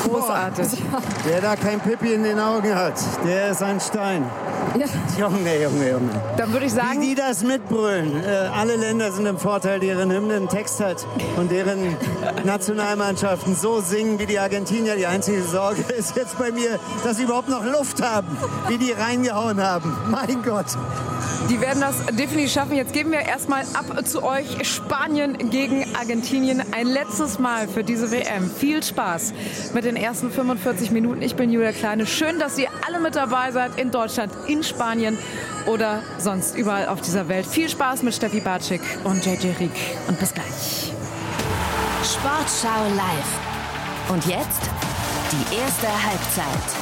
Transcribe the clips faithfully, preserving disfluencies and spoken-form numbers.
Großartig. Boah. Wer da kein Pipi in den Augen hat, der ist ein Stein. Ja. Junge, Junge, Junge. Dann würde ich sagen... Wie die das mitbrüllen. Äh, alle Länder sind im Vorteil, deren Hymne einen Text hat und deren Nationalmannschaften so singen wie die Argentinier. Die einzige Sorge ist jetzt bei mir, dass sie überhaupt noch Luft haben, wie die reingehauen haben. Mein Gott. Die werden das definitiv schaffen. Jetzt geben wir erstmal ab zu euch. Spanien gegen Argentinien. Ein letztes Mal für diese W M. Viel Spaß mit den ersten fünfundvierzig Minuten. Ich bin Julia Kleine. Schön, dass ihr alle mit dabei seid. In Deutschland, in Spanien oder sonst überall auf dieser Welt. Viel Spaß mit Steffi Bartschik und J J Rieck. Und bis gleich. Sportschau live. Und jetzt die erste Halbzeit.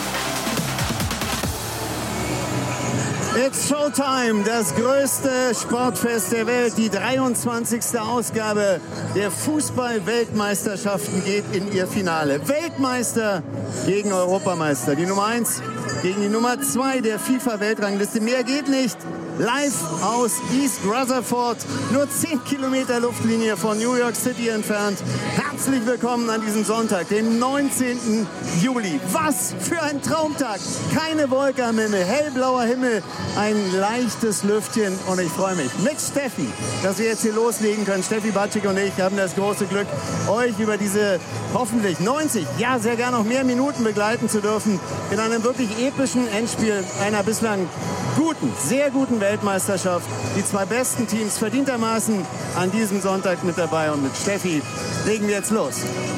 It's Showtime, das größte Sportfest der Welt. Die dreiundzwanzigste Ausgabe der Fußball-Weltmeisterschaften geht in ihr Finale. Weltmeister gegen Europameister. Die Nummer eins gegen die Nummer zwei der FIFA-Weltrangliste. Mehr geht nicht. Live aus East Rutherford, nur zehn Kilometer Luftlinie von New York City entfernt. Herzlich willkommen an diesem Sonntag, den neunzehnten Juli. Was für ein Traumtag! Keine Wolke am Himmel, hellblauer Himmel, ein leichtes Lüftchen und ich freue mich mit Steffi, dass wir jetzt hier loslegen können. Steffi Bartschik und ich haben das große Glück, euch über diese hoffentlich neunzig, ja sehr gerne noch mehr Minuten begleiten zu dürfen in einem wirklich epischen Endspiel einer bislang guten, sehr guten Weltmeisterschaft. Die zwei besten Teams verdientermaßen an diesem Sonntag mit dabei. Und mit Steffi legen wir jetzt los.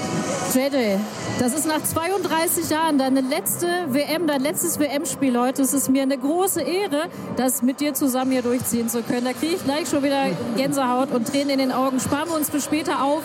J J, das ist nach zweiunddreißig Jahren deine letzte W M, dein letztes W M-Spiel heute. Es ist mir eine große Ehre, das mit dir zusammen hier durchziehen zu können. Da kriege ich gleich schon wieder Gänsehaut und Tränen in den Augen. Sparen wir uns für später auf.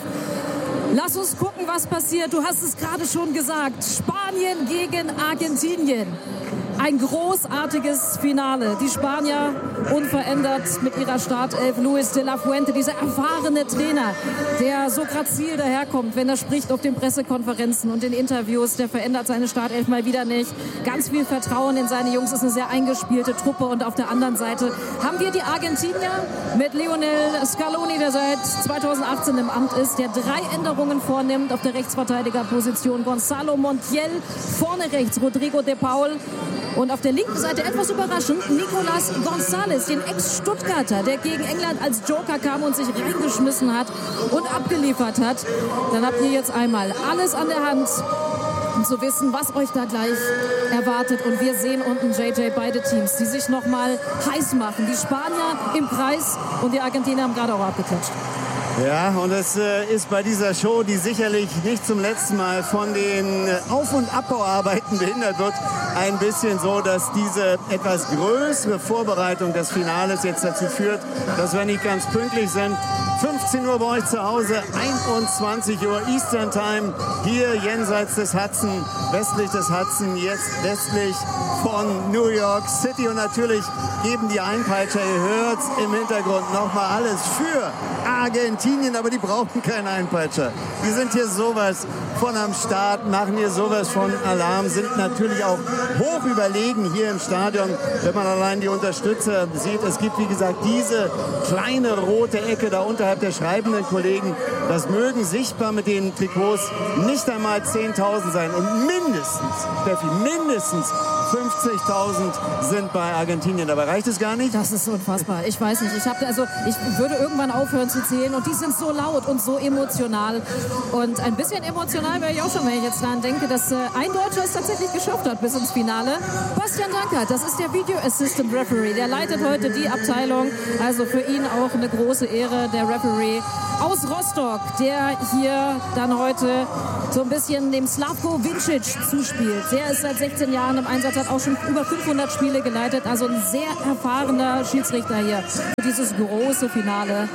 Lass uns gucken, was passiert. Du hast es gerade schon gesagt. Spanien gegen Argentinien. Ein großartiges Finale. Die Spanier unverändert mit ihrer Startelf. Luis de la Fuente, dieser erfahrene Trainer, der so grazil daherkommt, wenn er spricht auf den Pressekonferenzen und in Interviews. Der verändert seine Startelf mal wieder nicht. Ganz viel Vertrauen in seine Jungs. Ist eine sehr eingespielte Truppe. Und auf der anderen Seite haben wir die Argentinier mit Lionel Scaloni, der seit zweitausendachtzehn im Amt ist, der drei Änderungen vornimmt auf der Rechtsverteidigerposition. Gonzalo Montiel, vorne rechts Rodrigo de Paul. Und auf der linken Seite etwas überraschend Nicolas González, den Ex-Stuttgarter, der gegen England als Joker kam und sich reingeschmissen hat und abgeliefert hat. Dann habt ihr jetzt einmal alles an der Hand, um zu wissen, was euch da gleich erwartet. Und wir sehen unten J J beide Teams, die sich noch mal heiß machen. Die Spanier im Kreis und die Argentinier haben gerade auch abgeklatscht. Ja, und es äh, ist bei dieser Show, die sicherlich nicht zum letzten Mal von den Auf- und Abbauarbeiten behindert wird, ein bisschen so, dass diese etwas größere Vorbereitung des Finales jetzt dazu führt, dass wir nicht ganz pünktlich sind. fünfzehn Uhr bei euch zu Hause, einundzwanzig Uhr Eastern Time, hier jenseits des Hudson, westlich des Hudson, jetzt westlich von New York City. Und natürlich geben die Einpeitscher, ihr hört im Hintergrund nochmal alles für Argentinien, aber die brauchen keinen Einpeitscher. Die sind hier sowas von am Start, machen hier sowas von Alarm, sind natürlich auch hoch überlegen hier im Stadion, wenn man allein die Unterstützer sieht. Es gibt, wie gesagt, diese kleine rote Ecke da unterhalb der schreibenden Kollegen. Das mögen sichtbar mit den Trikots nicht einmal zehntausend sein. Und mindestens, Steffi, mindestens fünfzigtausend sind bei Argentinien. Dabei reicht es gar nicht. Das ist unfassbar. Ich weiß nicht. Ich, hab, also, ich würde irgendwann aufhören zu zählen. Und die sind so laut und so emotional. Und ein bisschen emotional wäre ich auch schon, wenn ich jetzt daran denke, dass äh, ein Deutscher es tatsächlich geschafft hat bis ins Finale. Bastian Dankert, das ist der Video Assistant Referee. Der leitet heute die Abteilung. Also für ihn auch eine große Ehre. Der Referee aus Rostock, der hier dann heute so ein bisschen dem Slavko Vincic zuspielt. Der ist seit sechzehn Jahren im Einsatz, hat auch schon über fünfhundert Spiele geleitet. Also ein sehr erfahrener Schiedsrichter hier für dieses große Finale.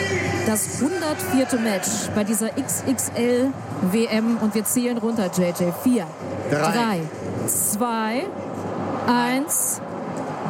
Das hundertvierte Match bei dieser X X L W M. Und wir zählen runter, J J. vier, drei, zwei, eins.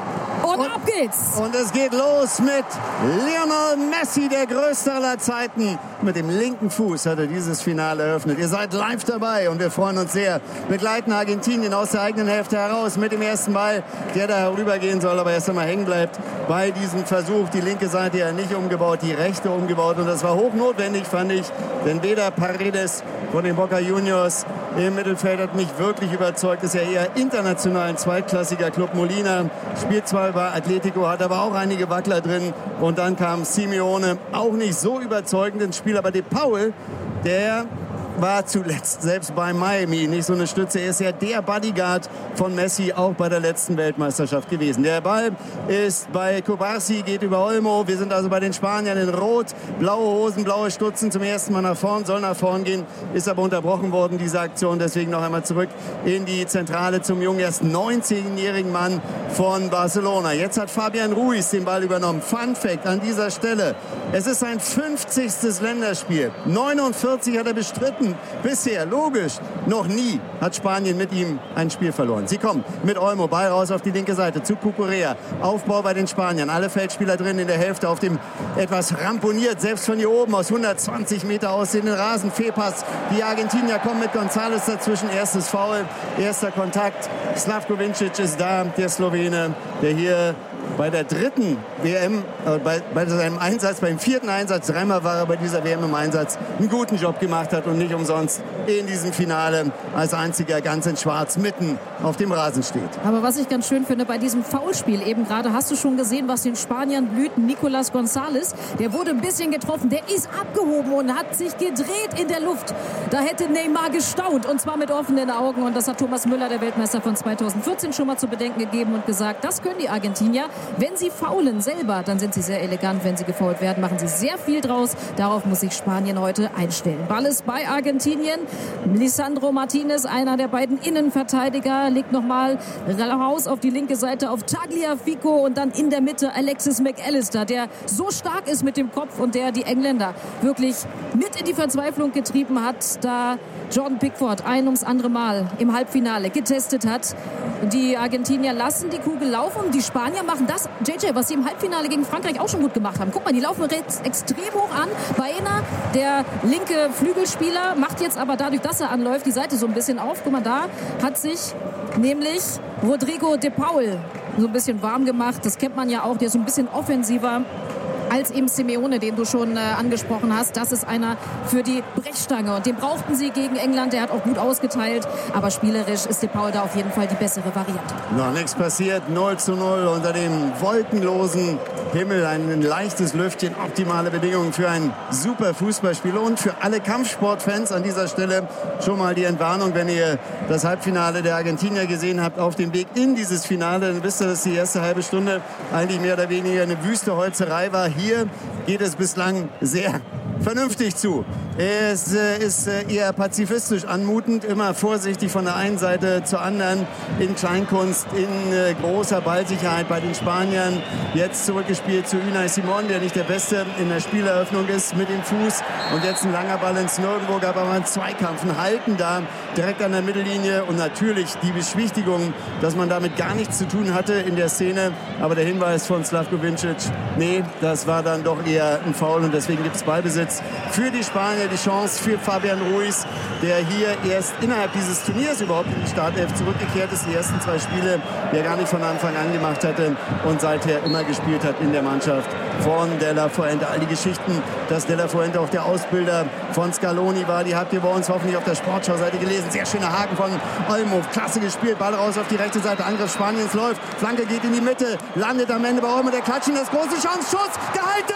Und, und ab geht's. Und es geht los mit Lionel Messi, der größte aller Zeiten. Mit dem linken Fuß hat er dieses Finale eröffnet. Ihr seid live dabei und wir freuen uns sehr. Begleiten Argentinien aus der eigenen Hälfte heraus mit dem ersten Ball, der da herübergehen soll, aber erst einmal hängen bleibt bei diesem Versuch. Die linke Seite ja nicht umgebaut, die rechte umgebaut. Und das war hochnotwendig, fand ich. Denn weder Paredes von den Boca Juniors im Mittelfeld hat mich wirklich überzeugt. Ist ja eher international ein zweitklassiger Club. Molina spielt zwar bei Atletico, hat aber auch einige Wackler drin. Und dann kam Simeone, auch nicht so überzeugend ins Spiel. Aber De Paul, der war zuletzt selbst bei Miami nicht so eine Stütze. Er ist ja der Bodyguard von Messi, auch bei der letzten Weltmeisterschaft gewesen. Der Ball ist bei Cubarsí, geht über Olmo. Wir sind also bei den Spaniern in Rot. Blaue Hosen, blaue Stutzen zum ersten Mal nach vorn, soll nach vorn gehen, ist aber unterbrochen worden, diese Aktion. Deswegen noch einmal zurück in die Zentrale zum jungen, erst neunzehnjährigen Mann von Barcelona. Jetzt hat Fabian Ruiz den Ball übernommen. Fun Fact an dieser Stelle: Es ist sein fünfzigstes Länderspiel. neunundvierzig hat er bestritten. Bisher, logisch, noch nie hat Spanien mit ihm ein Spiel verloren. Sie kommen mit Olmo, Ball raus auf die linke Seite zu Cucurella. Aufbau bei den Spaniern, alle Feldspieler drin in der Hälfte, auf dem etwas ramponiert, selbst von hier oben aus hundertzwanzig Meter aussehenden Rasen. Fehlpass, die Argentinier kommen mit González dazwischen, erstes Foul, erster Kontakt. Slavko Vincic ist da, der Slowene, der hier bei der dritten W M, äh, bei, bei seinem Einsatz, beim vierten Einsatz, dreimal war er bei dieser W M im Einsatz, einen guten Job gemacht hat und nicht umsonst in diesem Finale als einziger ganz in Schwarz mitten auf dem Rasen steht. Aber was ich ganz schön finde bei diesem Foulspiel, eben gerade hast du schon gesehen, was den Spaniern blüht. Nicolas González, der wurde ein bisschen getroffen, der ist abgehoben und hat sich gedreht in der Luft. Da hätte Neymar gestaunt, und zwar mit offenen Augen, und das hat Thomas Müller, der Weltmeister von zweitausendvierzehn, schon mal zu bedenken gegeben und gesagt, das können die Argentinier. Wenn sie faulen selber, dann sind sie sehr elegant. Wenn sie gefoult werden, machen sie sehr viel draus. Darauf muss sich Spanien heute einstellen. Ball ist bei Argentinien. Lisandro Martinez, einer der beiden Innenverteidiger, legt nochmal raus auf die linke Seite auf Tagliafico und dann in der Mitte Alexis McAllister, der so stark ist mit dem Kopf und der die Engländer wirklich mit in die Verzweiflung getrieben hat, da Jordan Pickford ein ums andere Mal im Halbfinale getestet hat. Die Argentinier lassen die Kugel laufen. Die Spanier machen das, J J, was sie im Halbfinale gegen Frankreich auch schon gut gemacht haben. Guck mal, die laufen jetzt extrem hoch an. Baena, der linke Flügelspieler, macht jetzt aber dadurch, dass er anläuft, die Seite so ein bisschen auf. Guck mal, da hat sich nämlich Rodrigo de Paul so ein bisschen warm gemacht. Das kennt man ja auch, der ist so ein bisschen offensiver als eben Simeone, den du schon äh, angesprochen hast. Das ist einer für die Brechstange. Und den brauchten sie gegen England. Der hat auch gut ausgeteilt. Aber spielerisch ist De Paul da auf jeden Fall die bessere Variante. Noch nichts passiert. null zu null unter dem wolkenlosen Himmel. Ein leichtes Lüftchen. Optimale Bedingungen für ein super Fußballspiel. Und für alle Kampfsportfans an dieser Stelle schon mal die Entwarnung. Wenn ihr das Halbfinale der Argentinier gesehen habt auf dem Weg in dieses Finale, dann wisst ihr, dass die erste halbe Stunde eigentlich mehr oder weniger eine wüste Holzerei war. Hier geht es bislang sehr vernünftig zu. Es äh, ist äh, eher pazifistisch anmutend, immer vorsichtig von der einen Seite zur anderen, in Kleinkunst, in äh, großer Ballsicherheit bei den Spaniern. Jetzt zurückgespielt zu Unai Simón, der nicht der Beste in der Spieleröffnung ist, mit dem Fuß. Und jetzt ein langer Ball ins Nirgendwo, gab aber einen Zweikampf, ein Halten da, direkt an der Mittellinie. Und natürlich die Beschwichtigung, dass man damit gar nichts zu tun hatte in der Szene. Aber der Hinweis von Slavko Vincic, nee, das war dann doch eher ein Foul. Und deswegen gibt es Ballbesitz für die Spanier, die Chance für Fabian Ruiz, der hier erst innerhalb dieses Turniers überhaupt in die Startelf zurückgekehrt ist. Die ersten zwei Spiele, die er gar nicht von Anfang an gemacht hatte und seither immer gespielt hat in der Mannschaft von De La Fuente. All die Geschichten, dass De La Fuente auch der Ausbilder von Scaloni war, die habt ihr bei uns hoffentlich auf der Sportschau-Seite gelesen. Sehr schöner Haken von Olmo, klasse gespielt, Ball raus auf die rechte Seite, Angriff Spaniens läuft, Flanke geht in die Mitte, landet am Ende bei Olmo, der klatscht in das große Chance, Schuss, gehalten!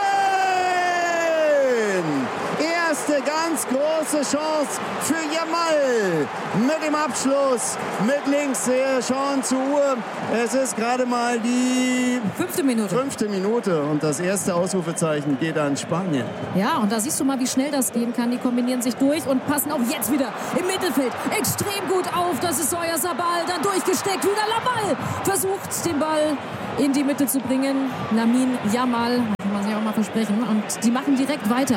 Erste ganz große Chance für Yamal mit dem Abschluss, mit links. Wir schauen zur Uhr. Es ist gerade mal die fünfte Minute. Fünfte Minute und das erste Ausrufezeichen geht an Spanien. Ja, und da siehst du mal, wie schnell das gehen kann. Die kombinieren sich durch und passen auch jetzt wieder im Mittelfeld extrem gut auf. Das ist Oyarzabal, dann durchgesteckt. Wieder Yamal versucht, den Ball in die Mitte zu bringen. Lamine Yamal, kann man sich auch mal versprechen. Und die machen direkt weiter.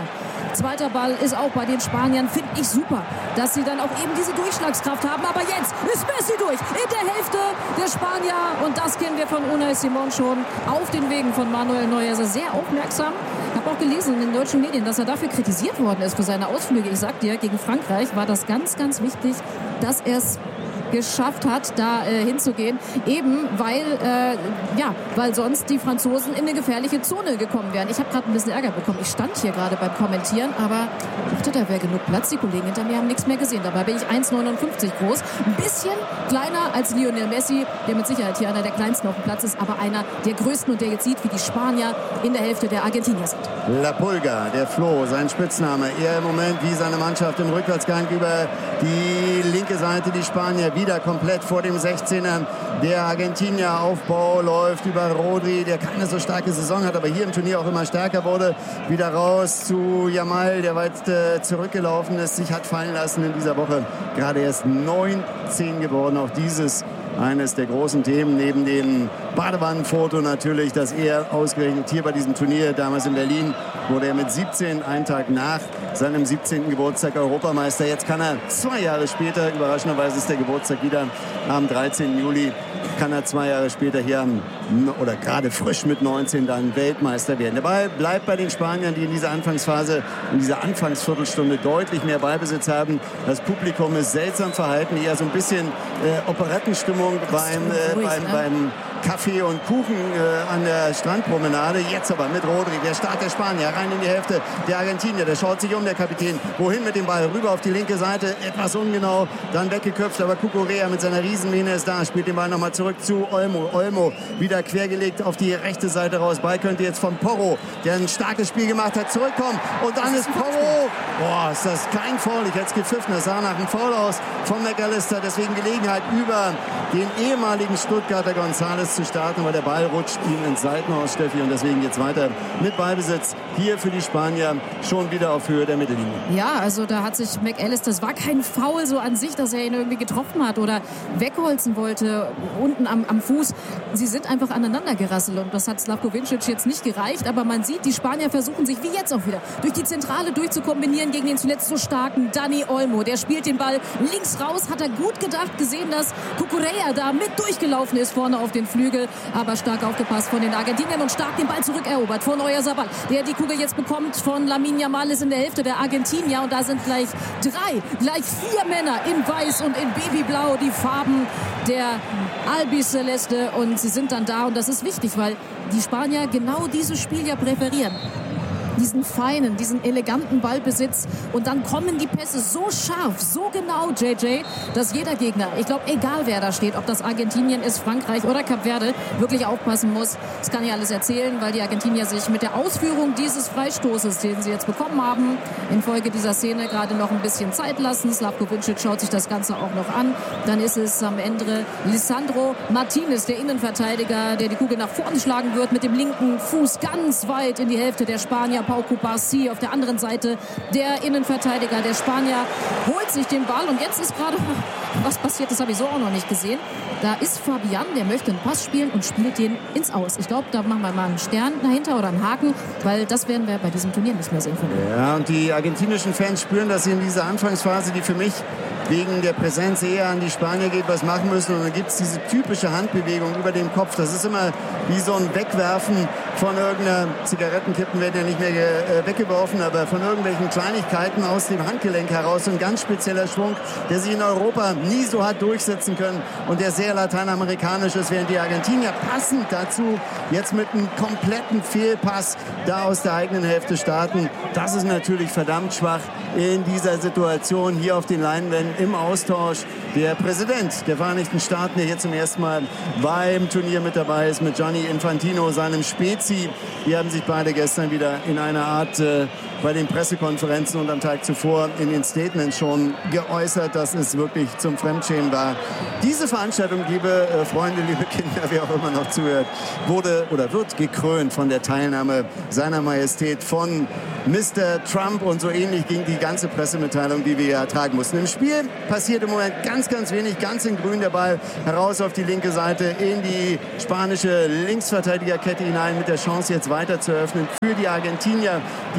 Zweiter Ball ist auch bei den Spaniern, finde ich super, dass sie dann auch eben diese Durchschlagskraft haben. Aber jetzt ist Messi durch in der Hälfte der Spanier. Und das kennen wir von Unai Simon schon auf den Wegen von Manuel Neuer. Also sehr aufmerksam. Ich habe auch gelesen in den deutschen Medien, dass er dafür kritisiert worden ist für seine Ausflüge. Ich sag dir, gegen Frankreich war das ganz, ganz wichtig, dass er es geschafft hat, da äh, hinzugehen, eben weil äh, ja, weil sonst die Franzosen in eine gefährliche Zone gekommen wären. Ich habe gerade ein bisschen Ärger bekommen. Ich stand hier gerade beim Kommentieren, aber ich dachte, da wäre genug Platz. Die Kollegen hinter mir haben nichts mehr gesehen. Dabei bin ich eins Komma neunundfünfzig groß, ein bisschen kleiner als Lionel Messi, der mit Sicherheit hier einer der kleinsten auf dem Platz ist, aber einer der größten und der jetzt sieht, wie die Spanier in der Hälfte der Argentinier sind. La Pulga, der Flo, sein Spitzname. Er im Moment wie seine Mannschaft im Rückwärtsgang über die linke Seite, die Spanier wieder komplett vor dem sechzehner. Der Argentinier Aufbau läuft über Rodri, der keine so starke Saison hat, aber hier im Turnier auch immer stärker wurde. Wieder raus zu Yamal, der weit äh, zurückgelaufen ist, sich hat fallen lassen in dieser Woche. Gerade erst neunzehn geworden. Auch dieses eines der großen Themen neben dem Badewannenfoto natürlich, dass er ausgerechnet hier bei diesem Turnier, damals in Berlin, wurde er mit siebzehn, einen Tag nach seinem siebzehnten Geburtstag Europameister. Jetzt kann er zwei Jahre später, überraschenderweise ist der Geburtstag wieder am dreizehnten Juli, kann er zwei Jahre später hier oder gerade frisch mit neunzehn dann Weltmeister werden. Der Ball bleibt bei den Spaniern, die in dieser Anfangsphase, in dieser Anfangsviertelstunde deutlich mehr Ballbesitz haben. Das Publikum ist seltsam verhalten, eher so ein bisschen äh, Operettenstimmung beim, äh, beim, beim Kaffee und Kuchen äh, an der Strandpromenade. Jetzt aber mit Rodri, der Start der Spanier, rein in die Hälfte der Argentinier. Der schaut sich um, der Kapitän. Wohin mit dem Ball? Rüber auf die linke Seite, etwas ungenau, dann weggeköpft, aber Cucurella mit seiner Riesenmähne ist da, spielt den Ball nochmal zurück zu Olmo. Olmo wieder quergelegt auf die rechte Seite raus. Ball könnte jetzt von Porro, der ein starkes Spiel gemacht hat, zurückkommen. Und dann ist Porro. Boah, ist das kein Foul. Ich hätte es gepfiffen. Das sah nach einem Foul aus von McAllister. Deswegen Gelegenheit über den ehemaligen Stuttgarter González zu starten, aber der Ball rutscht ihm ins Seitenhaus, Steffi. Und deswegen jetzt weiter mit Ballbesitz hier für die Spanier schon wieder auf Höhe der Mittellinie. Ja, also da hat sich McAllister, das war kein Foul so an sich, dass er ihn irgendwie getroffen hat oder wegholzen wollte unten am, am Fuß. Sie sind einfach aneinander gerasselt und das hat Slavko Vincic jetzt nicht gereicht, aber man sieht, die Spanier versuchen sich wie jetzt auch wieder durch die Zentrale durchzukombinieren gegen den zuletzt so starken Dani Olmo. Der spielt den Ball links raus, hat er gut gedacht, gesehen, dass Cucurella da mit durchgelaufen ist vorne auf den Flügel, aber stark aufgepasst von den Argentiniern und stark den Ball zurückerobert von Oyarzabal, der die Kugel jetzt bekommt von Lamine Yamal, ist in der Hälfte der Argentinier und da sind gleich drei, gleich vier Männer in Weiß und in Babyblau, die Farben der Albiceleste, und sie sind dann da und das ist wichtig, weil die Spanier genau dieses Spiel ja präferieren. Diesen feinen, diesen eleganten Ballbesitz und dann kommen die Pässe so scharf, so genau, J J, dass jeder Gegner, ich glaube, egal wer da steht, ob das Argentinien ist, Frankreich oder Kap Verde, wirklich aufpassen muss. Das kann ich alles erzählen, weil die Argentinier sich mit der Ausführung dieses Freistoßes, den sie jetzt bekommen haben, infolge dieser Szene gerade noch ein bisschen Zeit lassen. Slavko Vincic schaut sich das Ganze auch noch an. Dann ist es am Ende Lisandro Martinez, der Innenverteidiger, der die Kugel nach vorne schlagen wird, mit dem linken Fuß ganz weit in die Hälfte der Spanier. Pau Cubarsí auf der anderen Seite, der Innenverteidiger der Spanier, holt sich den Ball und jetzt ist gerade was passiert, das habe ich so auch noch nicht gesehen. Da ist Fabian, der möchte einen Pass spielen und spielt den ins Aus. Ich glaube, da machen wir mal einen Stern dahinter oder einen Haken, weil das werden wir bei diesem Turnier nicht mehr sehen von ihm. Ja, und die argentinischen Fans spüren, dass sie in dieser Anfangsphase, die für mich wegen der Präsenz eher an die Spanier geht, was machen müssen. Und dann gibt es diese typische Handbewegung über den Kopf. Das ist immer wie so ein Wegwerfen von irgendeiner, Zigarettenkippen werden ja nicht mehr äh, weggeworfen, aber von irgendwelchen Kleinigkeiten aus dem Handgelenk heraus. So ein ganz spezieller Schwung, der sich in Europa nie so hat durchsetzen können und der sehr lateinamerikanisch ist, während die Argentinier passend dazu jetzt mit einem kompletten Fehlpass da aus der eigenen Hälfte starten. Das ist natürlich verdammt schwach in dieser Situation hier auf den Leinwänden im Austausch. Der Präsident der Vereinigten Staaten, der hier zum ersten Mal beim Turnier mit dabei ist, mit Gianni Infantino, seinem Spezi. Die haben sich beide gestern wieder in einer Art äh, bei den Pressekonferenzen und am Tag zuvor in den Statements schon geäußert, dass es wirklich zum Fremdschämen war. Diese Veranstaltung, liebe äh, Freunde, liebe Kinder, wer auch immer noch zuhört, wurde oder wird gekrönt von der Teilnahme seiner Majestät von Mister Trump, und so ähnlich ging die ganze Pressemitteilung, die wir hier ertragen mussten. Im Spiel passiert im Moment ganz, ganz wenig, ganz in grün der Ball heraus auf die linke Seite in die spanische Linksverteidigerkette hinein, mit der Chance jetzt weiter zu öffnen für die Argentinier, die den Ball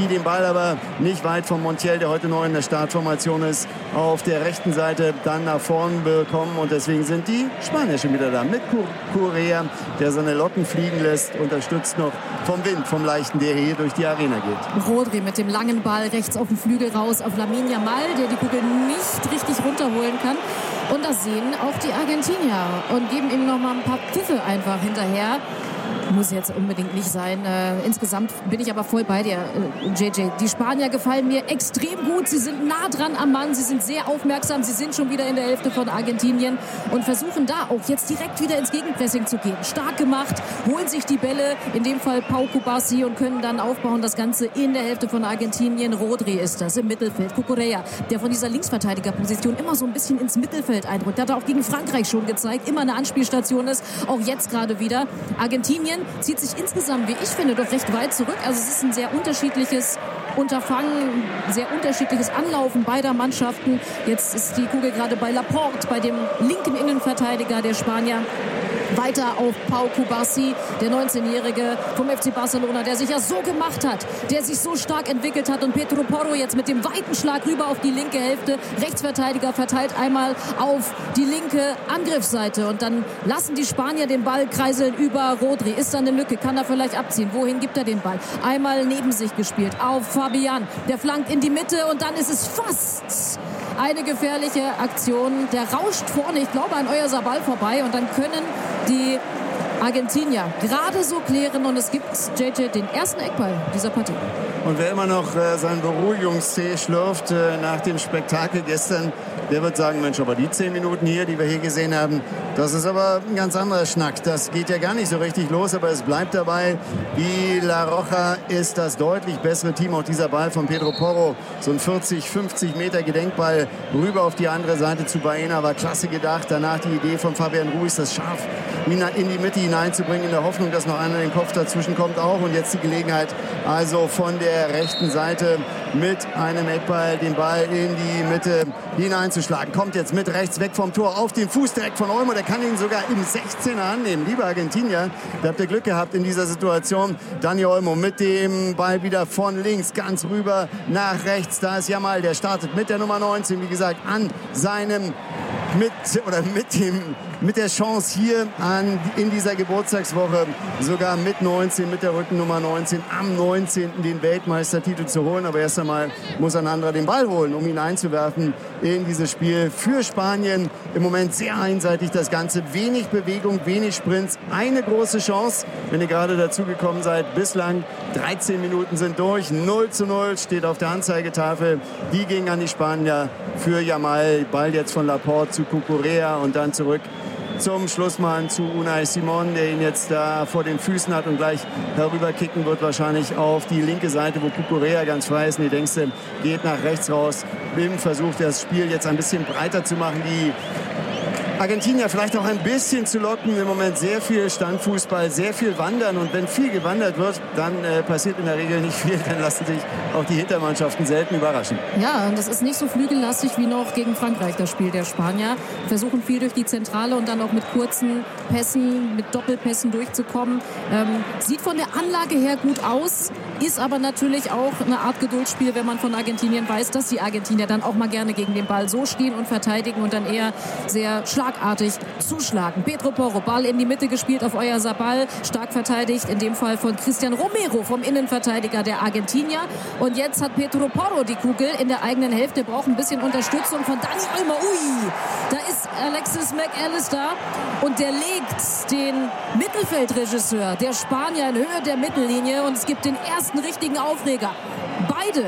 aber nicht weit von Montiel, der heute neu in der Startformation ist, auf der rechten Seite dann nach vorn bekommen. Und deswegen sind die Spanier schon wieder da. Mit Correa, der seine Locken fliegen lässt, unterstützt noch vom Wind, vom Leichten, der hier durch die Arena geht. Rodri mit dem langen Ball rechts auf den Flügel raus auf Lamine Yamal, der die Kugel nicht richtig runterholen kann. Und das sehen auch die Argentinier und geben ihm noch mal ein paar Pfiffe einfach hinterher. Muss jetzt unbedingt nicht sein. Äh, insgesamt bin ich aber voll bei dir, äh, J J. Die Spanier gefallen mir extrem gut. Sie sind nah dran am Mann. Sie sind sehr aufmerksam. Sie sind schon wieder in der Hälfte von Argentinien und versuchen da auch jetzt direkt wieder ins Gegenpressing zu gehen. Stark gemacht, holen sich die Bälle, in dem Fall Pau Cubarsí, und können dann aufbauen. Das Ganze in der Hälfte von Argentinien. Rodri ist das im Mittelfeld. Cucurella, der von dieser Linksverteidigerposition immer so ein bisschen ins Mittelfeld eindrückt. Hat er auch gegen Frankreich schon gezeigt. Immer eine Anspielstation ist. Auch jetzt gerade wieder. Argentinien zieht sich insgesamt, wie ich finde, doch recht weit zurück. Also es ist ein sehr unterschiedliches Unterfangen, sehr unterschiedliches Anlaufen beider Mannschaften. Jetzt ist die Kugel gerade bei Laporte, bei dem linken Innenverteidiger der Spanier. Weiter auf Pau Cubarsí, der neunzehnjährige vom F C Barcelona, der sich ja so gemacht hat, der sich so stark entwickelt hat. Und Pedro Porro jetzt mit dem weiten Schlag rüber auf die linke Hälfte. Rechtsverteidiger verteilt einmal auf die linke Angriffsseite. Und dann lassen die Spanier den Ball kreiseln über Rodri. Ist da eine Lücke, kann er vielleicht abziehen. Wohin gibt er den Ball? Einmal neben sich gespielt auf Fabian. Der flankt in die Mitte und dann ist es fast eine gefährliche Aktion. Der rauscht vorne, ich glaube, an Oyarzabal vorbei. Und dann können die Argentinier gerade so klären und es gibt J J den ersten Eckball dieser Partie. Und wer immer noch äh, seinen Beruhigungstee schlürft äh, nach dem Spektakel gestern, der wird sagen, Mensch, aber die zehn Minuten hier, die wir hier gesehen haben, das ist aber ein ganz anderer Schnack. Das geht ja gar nicht so richtig los, aber es bleibt dabei. Die La Roja ist das deutlich bessere Team. Auch dieser Ball von Pedro Porro, so ein vierzig, fünfzig Meter Gedenkball rüber auf die andere Seite zu Baena, war klasse gedacht. Danach die Idee von Fabian Ruiz, das scharf in die Mitte hineinzubringen, in der Hoffnung, dass noch einer den Kopf dazwischen kommt auch. Und jetzt die Gelegenheit, also von der rechten Seite mit einem Eckball den Ball in die Mitte hineinzuschlagen. Kommt jetzt mit rechts weg vom Tor auf den Fuß direkt von Olmo. Der kann ihn sogar im sechzehner annehmen. Liebe Argentinier, da habt ihr Glück gehabt in dieser Situation. Dani Olmo mit dem Ball wieder von links ganz rüber nach rechts. Da ist Yamal, der startet mit der Nummer neunzehn, wie gesagt, an seinem mit oder mit dem mit der Chance hier an, in dieser Geburtstagswoche sogar mit neunzehn, mit der Rückennummer neunzehn, am neunzehnten den Weltmeistertitel zu holen. Aber erst einmal muss ein anderer den Ball holen, um ihn einzuwerfen in dieses Spiel. Für Spanien im Moment sehr einseitig das Ganze. Wenig Bewegung, wenig Sprints, eine große Chance, wenn ihr gerade dazugekommen seid. Bislang dreizehn Minuten sind durch, null zu null steht auf der Anzeigetafel. Die ging an die Spanier für Yamal. Ball jetzt von Laporte zu Cucurella und dann zurück zum Schlussmann zu Unai Simon, der ihn jetzt da vor den Füßen hat und gleich herüberkicken wird, wahrscheinlich auf die linke Seite, wo Cucurella ganz frei ist. Und die Denkste geht nach rechts raus im Versuch, das Spiel jetzt ein bisschen breiter zu machen. Die Argentinier vielleicht auch ein bisschen zu locken. Im Moment sehr viel Standfußball, sehr viel Wandern. Und wenn viel gewandert wird, dann äh, passiert in der Regel nicht viel. Dann lassen sich auch die Hintermannschaften selten überraschen. Ja, und das ist nicht so flügellastig wie noch gegen Frankreich, das Spiel der Spanier. Versuchen viel durch die Zentrale und dann auch mit kurzen Pässen, mit Doppelpässen durchzukommen. Ähm, sieht von der Anlage her gut aus, ist aber natürlich auch eine Art Geduldsspiel, wenn man von Argentinien weiß, dass die Argentinier dann auch mal gerne gegen den Ball so stehen und verteidigen und dann eher sehr schlagartig zuschlagen. Pedro Porro, Ball in die Mitte gespielt auf Oyarzabal, stark verteidigt, in dem Fall von Cristian Romero, vom Innenverteidiger der Argentinier. Und jetzt hat Pedro Porro die Kugel in der eigenen Hälfte, braucht ein bisschen Unterstützung von Dani Olmo. Ui, da ist Alexis McAllister und der legt den Mittelfeldregisseur der Spanier in Höhe der Mittellinie und es gibt den ersten richtigen Aufreger. Beide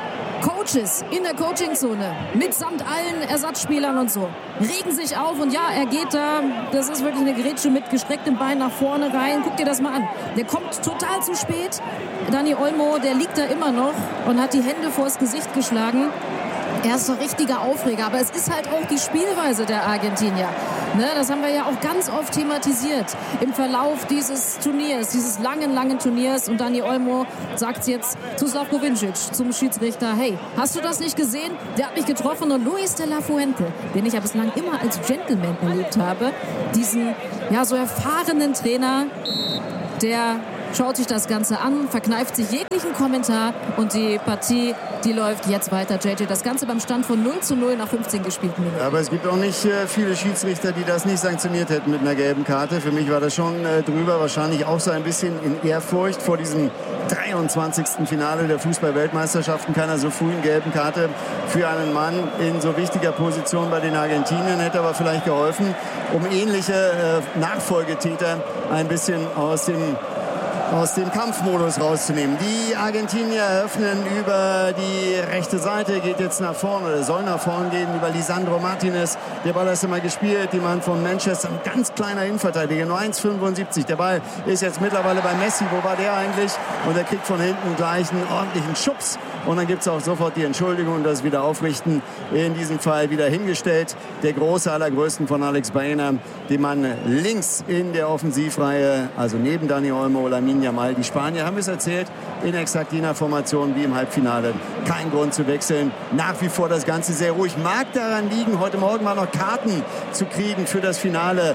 Coaches in der Coachingzone mitsamt allen Ersatzspielern und so regen sich auf und ja, er geht da, das ist wirklich eine Grätsche mit gestrecktem Bein nach vorne rein. Guck dir das mal an. Der kommt total zu spät. Dani Olmo, der liegt da immer noch und hat die Hände vors Gesicht geschlagen. Er ist so richtiger Aufreger, aber es ist halt auch die Spielweise der Argentinier. Ne, das haben wir ja auch ganz oft thematisiert im Verlauf dieses Turniers, dieses langen, langen Turniers. Und Dani Olmo sagt jetzt zu Slavko Vincic, zum Schiedsrichter, hey, hast du das nicht gesehen? Der hat mich getroffen. Und Luis de la Fuente, den ich ja bislang immer als Gentleman erlebt habe, diesen ja so erfahrenen Trainer, der schaut sich das Ganze an, verkneift sich jeglichen Kommentar und die Partie, die läuft jetzt weiter. J J, das Ganze beim Stand von null zu null nach fünfzehn gespielten Minuten. Aber es gibt auch nicht äh, viele Schiedsrichter, die das nicht sanktioniert hätten mit einer gelben Karte. Für mich war das schon äh, drüber, wahrscheinlich auch so ein bisschen in Ehrfurcht vor diesem dreiundzwanzigsten Finale der Fußball-Weltmeisterschaften. Keiner so früh eine gelben Karte für einen Mann in so wichtiger Position bei den Argentiniern, hätte aber vielleicht geholfen, um ähnliche äh, Nachfolgetäter ein bisschen aus dem aus dem Kampfmodus rauszunehmen. Die Argentinier eröffnen über die rechte Seite, geht jetzt nach vorne oder soll nach vorne gehen über Lisandro Martinez. Der Ball ist immer gespielt, die Mann von Manchester, ein ganz kleiner Innenverteidiger, nur eins Komma fünfundsiebzig. Der Ball ist jetzt mittlerweile bei Messi. Wo war der eigentlich? Und er kriegt von hinten gleich einen ordentlichen Schubs. Und dann gibt es auch sofort die Entschuldigung und das Wiederaufrichten. In diesem Fall wieder hingestellt. Der große aller Größten von Alex Baena, den Mann links in der Offensivreihe, also neben Dani Olmo, Lamine Yamal. Die Spanier haben es erzählt, in exakt jener Formation wie im Halbfinale. Kein Grund zu wechseln. Nach wie vor das Ganze sehr ruhig. Mag daran liegen, heute Morgen mal noch Karten zu kriegen für das Finale.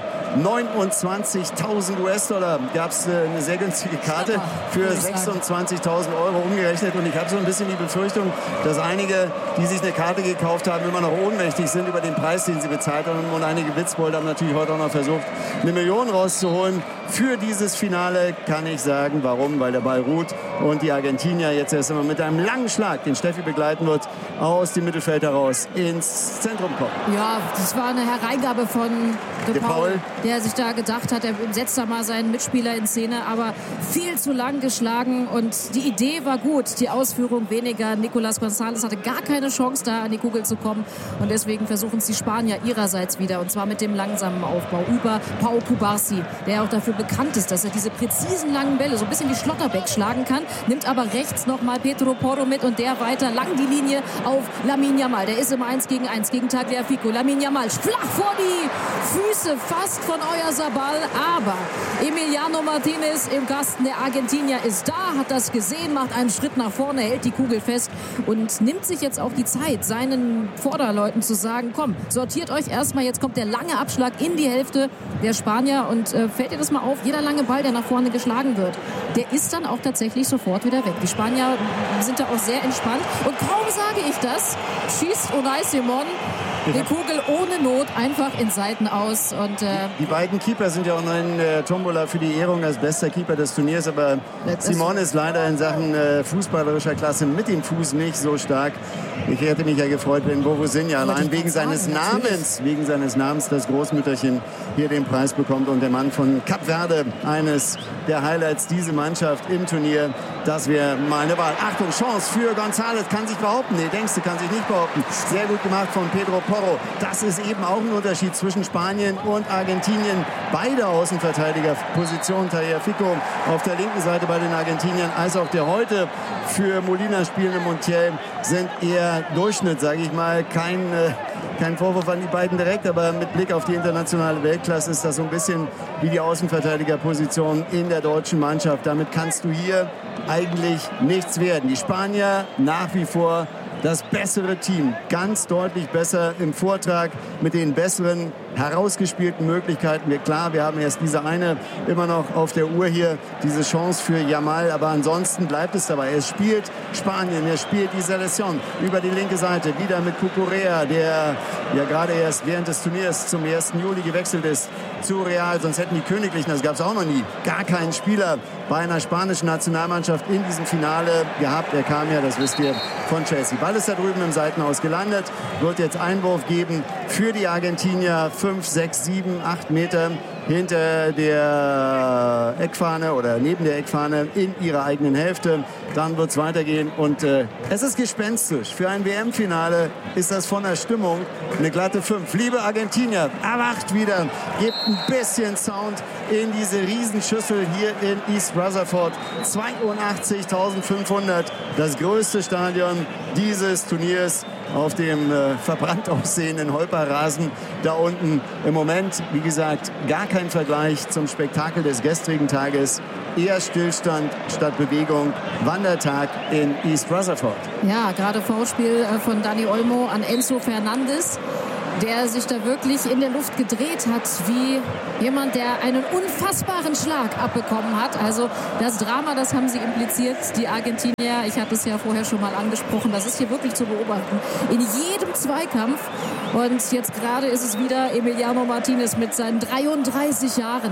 neunundzwanzigtausend US-Dollar gab es eine sehr günstige Karte für sechsundzwanzigtausend Euro umgerechnet. Und ich habe so ein bisschen die Befürchtung, dass einige, die sich eine Karte gekauft haben, immer noch ohnmächtig sind über den Preis, den sie bezahlt haben. Und einige Witzbolde haben natürlich heute auch noch versucht, eine Million rauszuholen. Für dieses Finale kann ich sagen, warum? Weil der Ball ruht und die Argentinier jetzt erst einmal mit einem langen Schlag, den Steffi begleiten wird, aus dem Mittelfeld heraus ins Zentrum kommen. Ja, das war eine Hereingabe von De, De Paul, Paul, der sich da gedacht hat, er setzt da mal seinen Mitspieler in Szene, aber viel zu lang geschlagen und die Idee war gut, die Ausführung weniger. Nicolas González hatte gar keine Chance, da an die Kugel zu kommen und deswegen versuchen es die Spanier ihrerseits wieder und zwar mit dem langsamen Aufbau über Pau Cubarsí, der auch dafür bekannt ist, dass er diese präzisen langen Bälle so ein bisschen wie Schlotterbeck schlagen kann, nimmt aber rechts nochmal Pedro Porro mit und der weiter lang die Linie auf Lamine Yamal. Der ist im eins gegen eins gegen Tagliafico. Lamine Yamal flach vor die Füße fast von Oyarzabal, aber Emiliano Martinez im Kasten der Argentinier ist da, hat das gesehen, macht einen Schritt nach vorne, hält die Kugel fest und nimmt sich jetzt auch die Zeit, seinen Vorderleuten zu sagen, komm, sortiert euch erstmal, jetzt kommt der lange Abschlag in die Hälfte der Spanier und äh, fällt dir das mal auf, jeder lange Ball, der nach vorne geschlagen wird, der ist dann auch tatsächlich sofort wieder weg. Die Spanier sind da auch sehr entspannt und kaum sage ich das, schießt Unai Simón die Kugel ohne Not einfach in Seiten aus. Und, äh, die beiden Keeper sind ja auch noch in äh, Tombola für die Ehrung als bester Keeper des Turniers, aber Simón ist leider in Sachen äh, fußballerischer Klasse mit dem Fuß nicht so stark. Ich hätte mich ja gefreut, wenn Bovosinha allein wegen seines sagen, Namens, wegen seines Namens das Großmütterchen hier den Preis bekommt und der Mann von Kap Verde, eines der Highlights, diese Mannschaft im Turnier, das wäre mal eine Wahl. Achtung, Chance für González, kann sich behaupten. Nee, denkst du, kann sich nicht behaupten. Sehr gut gemacht von Pedro Porro. Das ist eben auch ein Unterschied zwischen Spanien und Argentinien. Beide Außenverteidigerpositionen, Tagliafico auf der linken Seite bei den Argentiniern, als auch der heute für Molina spielende Montiel, sind eher Durchschnitt, sage ich mal. Kein, äh, kein Vorwurf an die beiden direkt, aber mit Blick auf die internationale Weltklasse ist das so ein bisschen wie die Außenverteidigerposition in der deutschen Mannschaft. Damit kannst du hier eigentlich nichts werden. Die Spanier nach wie vor das bessere Team, ganz deutlich besser im Vortrag mit den besseren herausgespielten Möglichkeiten. Wir, klar, wir haben erst diese eine immer noch auf der Uhr hier, diese Chance für Yamal, aber ansonsten bleibt es dabei. Es spielt Spanien, er spielt die Selektion über die linke Seite, wieder mit Cucurella, der ja gerade erst während des Turniers zum ersten Juli gewechselt ist zu Real, sonst hätten die Königlichen, das gab es auch noch nie, gar keinen Spieler bei einer spanischen Nationalmannschaft in diesem Finale gehabt. Er kam ja, das wisst ihr, von Chelsea. Ball ist da drüben im Seitenaus gelandet, wird jetzt Einwurf geben für die Argentinier, fünf, sechs, sieben, acht Meter hinter der Eckfahne oder neben der Eckfahne in ihrer eigenen Hälfte. Dann wird es weitergehen und äh, es ist gespenstisch. Für ein W M-Finale ist das von der Stimmung eine glatte fünf. Liebe Argentinier, erwacht wieder, gebt ein bisschen Sound in diese Riesenschüssel hier in East Rutherford. zweiundachtzigtausendfünfhundert, das größte Stadion dieses Turniers auf dem äh, verbrannt aussehenden Holperrasen da unten. Im Moment, wie gesagt, gar kein Vergleich zum Spektakel des gestrigen Tages. Eher Stillstand statt Bewegung. Wandertag in East Rutherford. Ja, gerade Foulspiel von Dani Olmo an Enzo Fernandes. der sich da wirklich in der Luft gedreht hat, wie jemand, der einen unfassbaren Schlag abbekommen hat. Also das Drama, das haben sie impliziert, die Argentinier. Ich hatte es ja vorher schon mal angesprochen. Das ist hier wirklich zu beobachten. In jedem Zweikampf. Und jetzt gerade ist es wieder Emiliano Martinez mit seinen dreiunddreißig Jahren.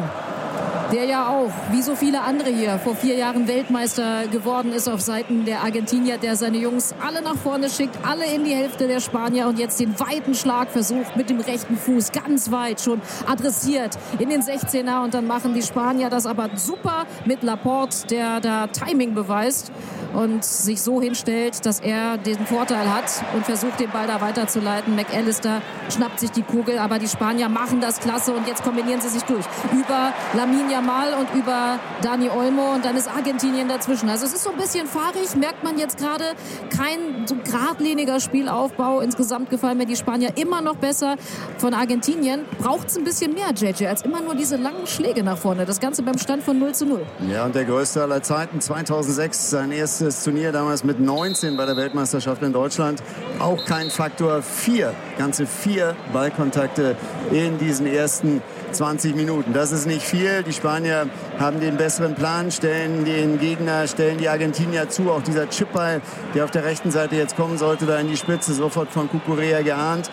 Der ja auch, wie so viele andere hier, vor vier Jahren Weltmeister geworden ist auf Seiten der Argentinier, der seine Jungs alle nach vorne schickt, alle in die Hälfte der Spanier und jetzt den weiten Schlag versucht mit dem rechten Fuß, ganz weit schon adressiert in den sechzehner und dann machen die Spanier das aber super mit Laporte, der da Timing beweist und sich so hinstellt, dass er den Vorteil hat und versucht, den Ball da weiterzuleiten. McAllister schnappt sich die Kugel, aber die Spanier machen das klasse und jetzt kombinieren sie sich durch. Über Lamine Yamal und über Dani Olmo und dann ist Argentinien dazwischen. Also es ist so ein bisschen fahrig, merkt man jetzt gerade. Kein so geradliniger Spielaufbau. Insgesamt gefallen mir die Spanier immer noch besser. Von Argentinien braucht es ein bisschen mehr, J J, als immer nur diese langen Schläge nach vorne. Das Ganze beim Stand von null zu null. Ja, und der größte aller Zeiten, zweitausendsechs, sein erstes Turnier, damals mit neunzehn bei der Weltmeisterschaft in Deutschland. Auch kein Faktor vier, ganze vier Ballkontakte in diesen ersten zwanzig Minuten. Das ist nicht viel. Die Spanier haben den besseren Plan, stellen den Gegner, stellen die Argentinier zu. Auch dieser Chipball, der auf der rechten Seite jetzt kommen sollte, da in die Spitze, sofort von Cucurella geahnt,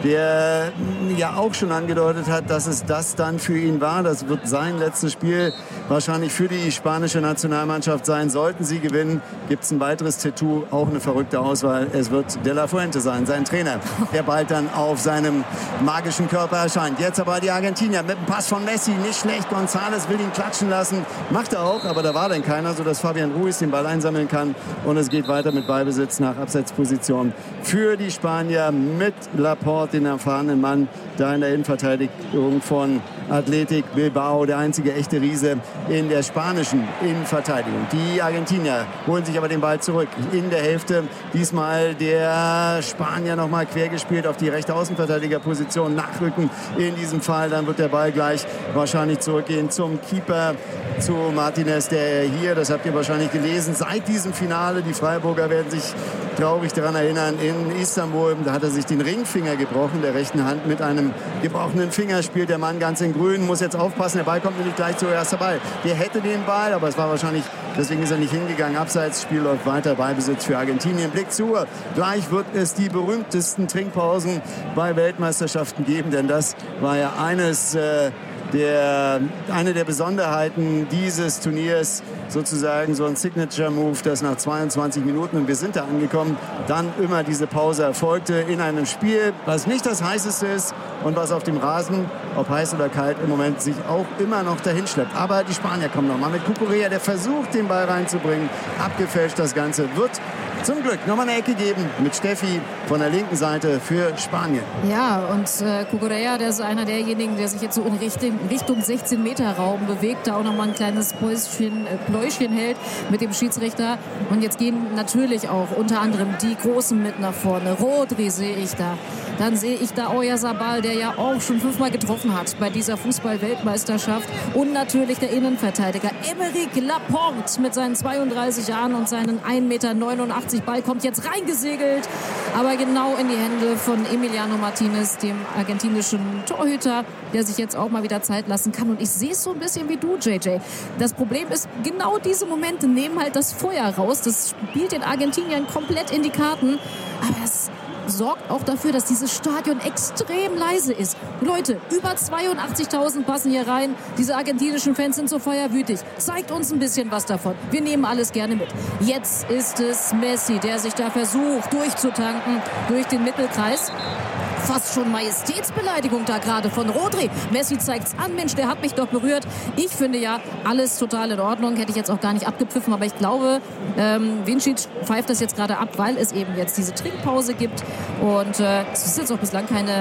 der ja auch schon angedeutet hat, dass es das dann für ihn war. Das wird sein letztes Spiel wahrscheinlich für die spanische Nationalmannschaft sein. Sollten sie gewinnen, gibt es ein weiteres Tattoo, auch eine verrückte Auswahl. Es wird De La Fuente sein, sein Trainer, der bald dann auf seinem magischen Körper erscheint. Jetzt aber die Argentinier mit dem Pass von Messi, nicht schlecht. González will ihn klatschen lassen, macht er auch, aber da war dann keiner, sodass Fabian Ruiz den Ball einsammeln kann und es geht weiter mit Ballbesitz nach Abseitsposition für die Spanier mit Laporte, den erfahrenen Mann, da in der Innenverteidigung von Athletic Bilbao, der einzige echte Riese in der spanischen Innenverteidigung. Die Argentinier holen sich aber den Ball zurück in der Hälfte. Diesmal der Spanier nochmal quer gespielt auf die rechte Außenverteidigerposition, nachrücken in diesem Fall. Dann wird der Ball gleich wahrscheinlich zurückgehen zum Keeper, zu Martinez, der hier, das habt ihr wahrscheinlich gelesen, seit diesem Finale, die Freiburger werden sich traurig daran erinnern, in Istanbul, da hat er sich den Ringfinger gebrochen, der rechten Hand mit einem gebrochenen Finger spielt der Mann ganz in grün, muss jetzt aufpassen, der Ball kommt nämlich gleich zuerst dabei. Der hätte den Ball, aber es war wahrscheinlich, deswegen ist er nicht hingegangen, abseits, Spiel läuft weiter, Ballbesitz für Argentinien, Blick zu, gleich wird es die berühmtesten Trinkpausen bei Weltmeisterschaften geben, denn das war ja eines äh, Der, eine der Besonderheiten dieses Turniers, sozusagen so ein Signature-Move, das nach zweiundzwanzig Minuten, und wir sind da angekommen, dann immer diese Pause erfolgte in einem Spiel, was nicht das heißeste ist und was auf dem Rasen, ob heiß oder kalt, im Moment sich auch immer noch dahin schleppt. Aber die Spanier kommen noch mal mit Cucurella, der versucht, den Ball reinzubringen, abgefälscht das Ganze, wird zum Glück nochmal eine Ecke geben mit Steffi von der linken Seite für Spanien. Ja, und äh, Cucurella, der ist einer derjenigen, der sich jetzt so in Richtung, Richtung sechzehn Meter Raum bewegt, da auch nochmal ein kleines Päuschen, äh, Pläuschen hält mit dem Schiedsrichter. Und jetzt gehen natürlich auch unter anderem die Großen mit nach vorne. Rodri sehe ich da. Dann sehe ich da Oyarzabal, der ja auch schon fünfmal getroffen hat bei dieser Fußball-Weltmeisterschaft. Und natürlich der Innenverteidiger Aymeric Laporte mit seinen zweiunddreißig Jahren und seinen ein Meter neunundachtzig. Ball kommt jetzt reingesegelt, aber genau in die Hände von Emiliano Martinez, dem argentinischen Torhüter, der sich jetzt auch mal wieder Zeit lassen kann. Und ich sehe es so ein bisschen wie du, J J. Das Problem ist, genau diese Momente nehmen halt das Feuer raus. Das spielt den Argentiniern komplett in die Karten. Aber es sorgt auch dafür, dass dieses Stadion extrem leise ist. Leute, über zweiundachtzigtausend passen hier rein. Diese argentinischen Fans sind so feuerwütig. Zeigt uns ein bisschen was davon. Wir nehmen alles gerne mit. Jetzt ist es Messi, der sich da versucht, durchzutanken durch den Mittelkreis. Fast schon Majestätsbeleidigung da gerade von Rodri. Messi zeigt's an, Mensch, der hat mich doch berührt. Ich finde ja, alles total in Ordnung. Hätte ich jetzt auch gar nicht abgepfiffen, aber ich glaube, ähm, Vincic pfeift das jetzt gerade ab, weil es eben jetzt diese Trinkpause gibt. Und äh, es ist jetzt auch bislang keine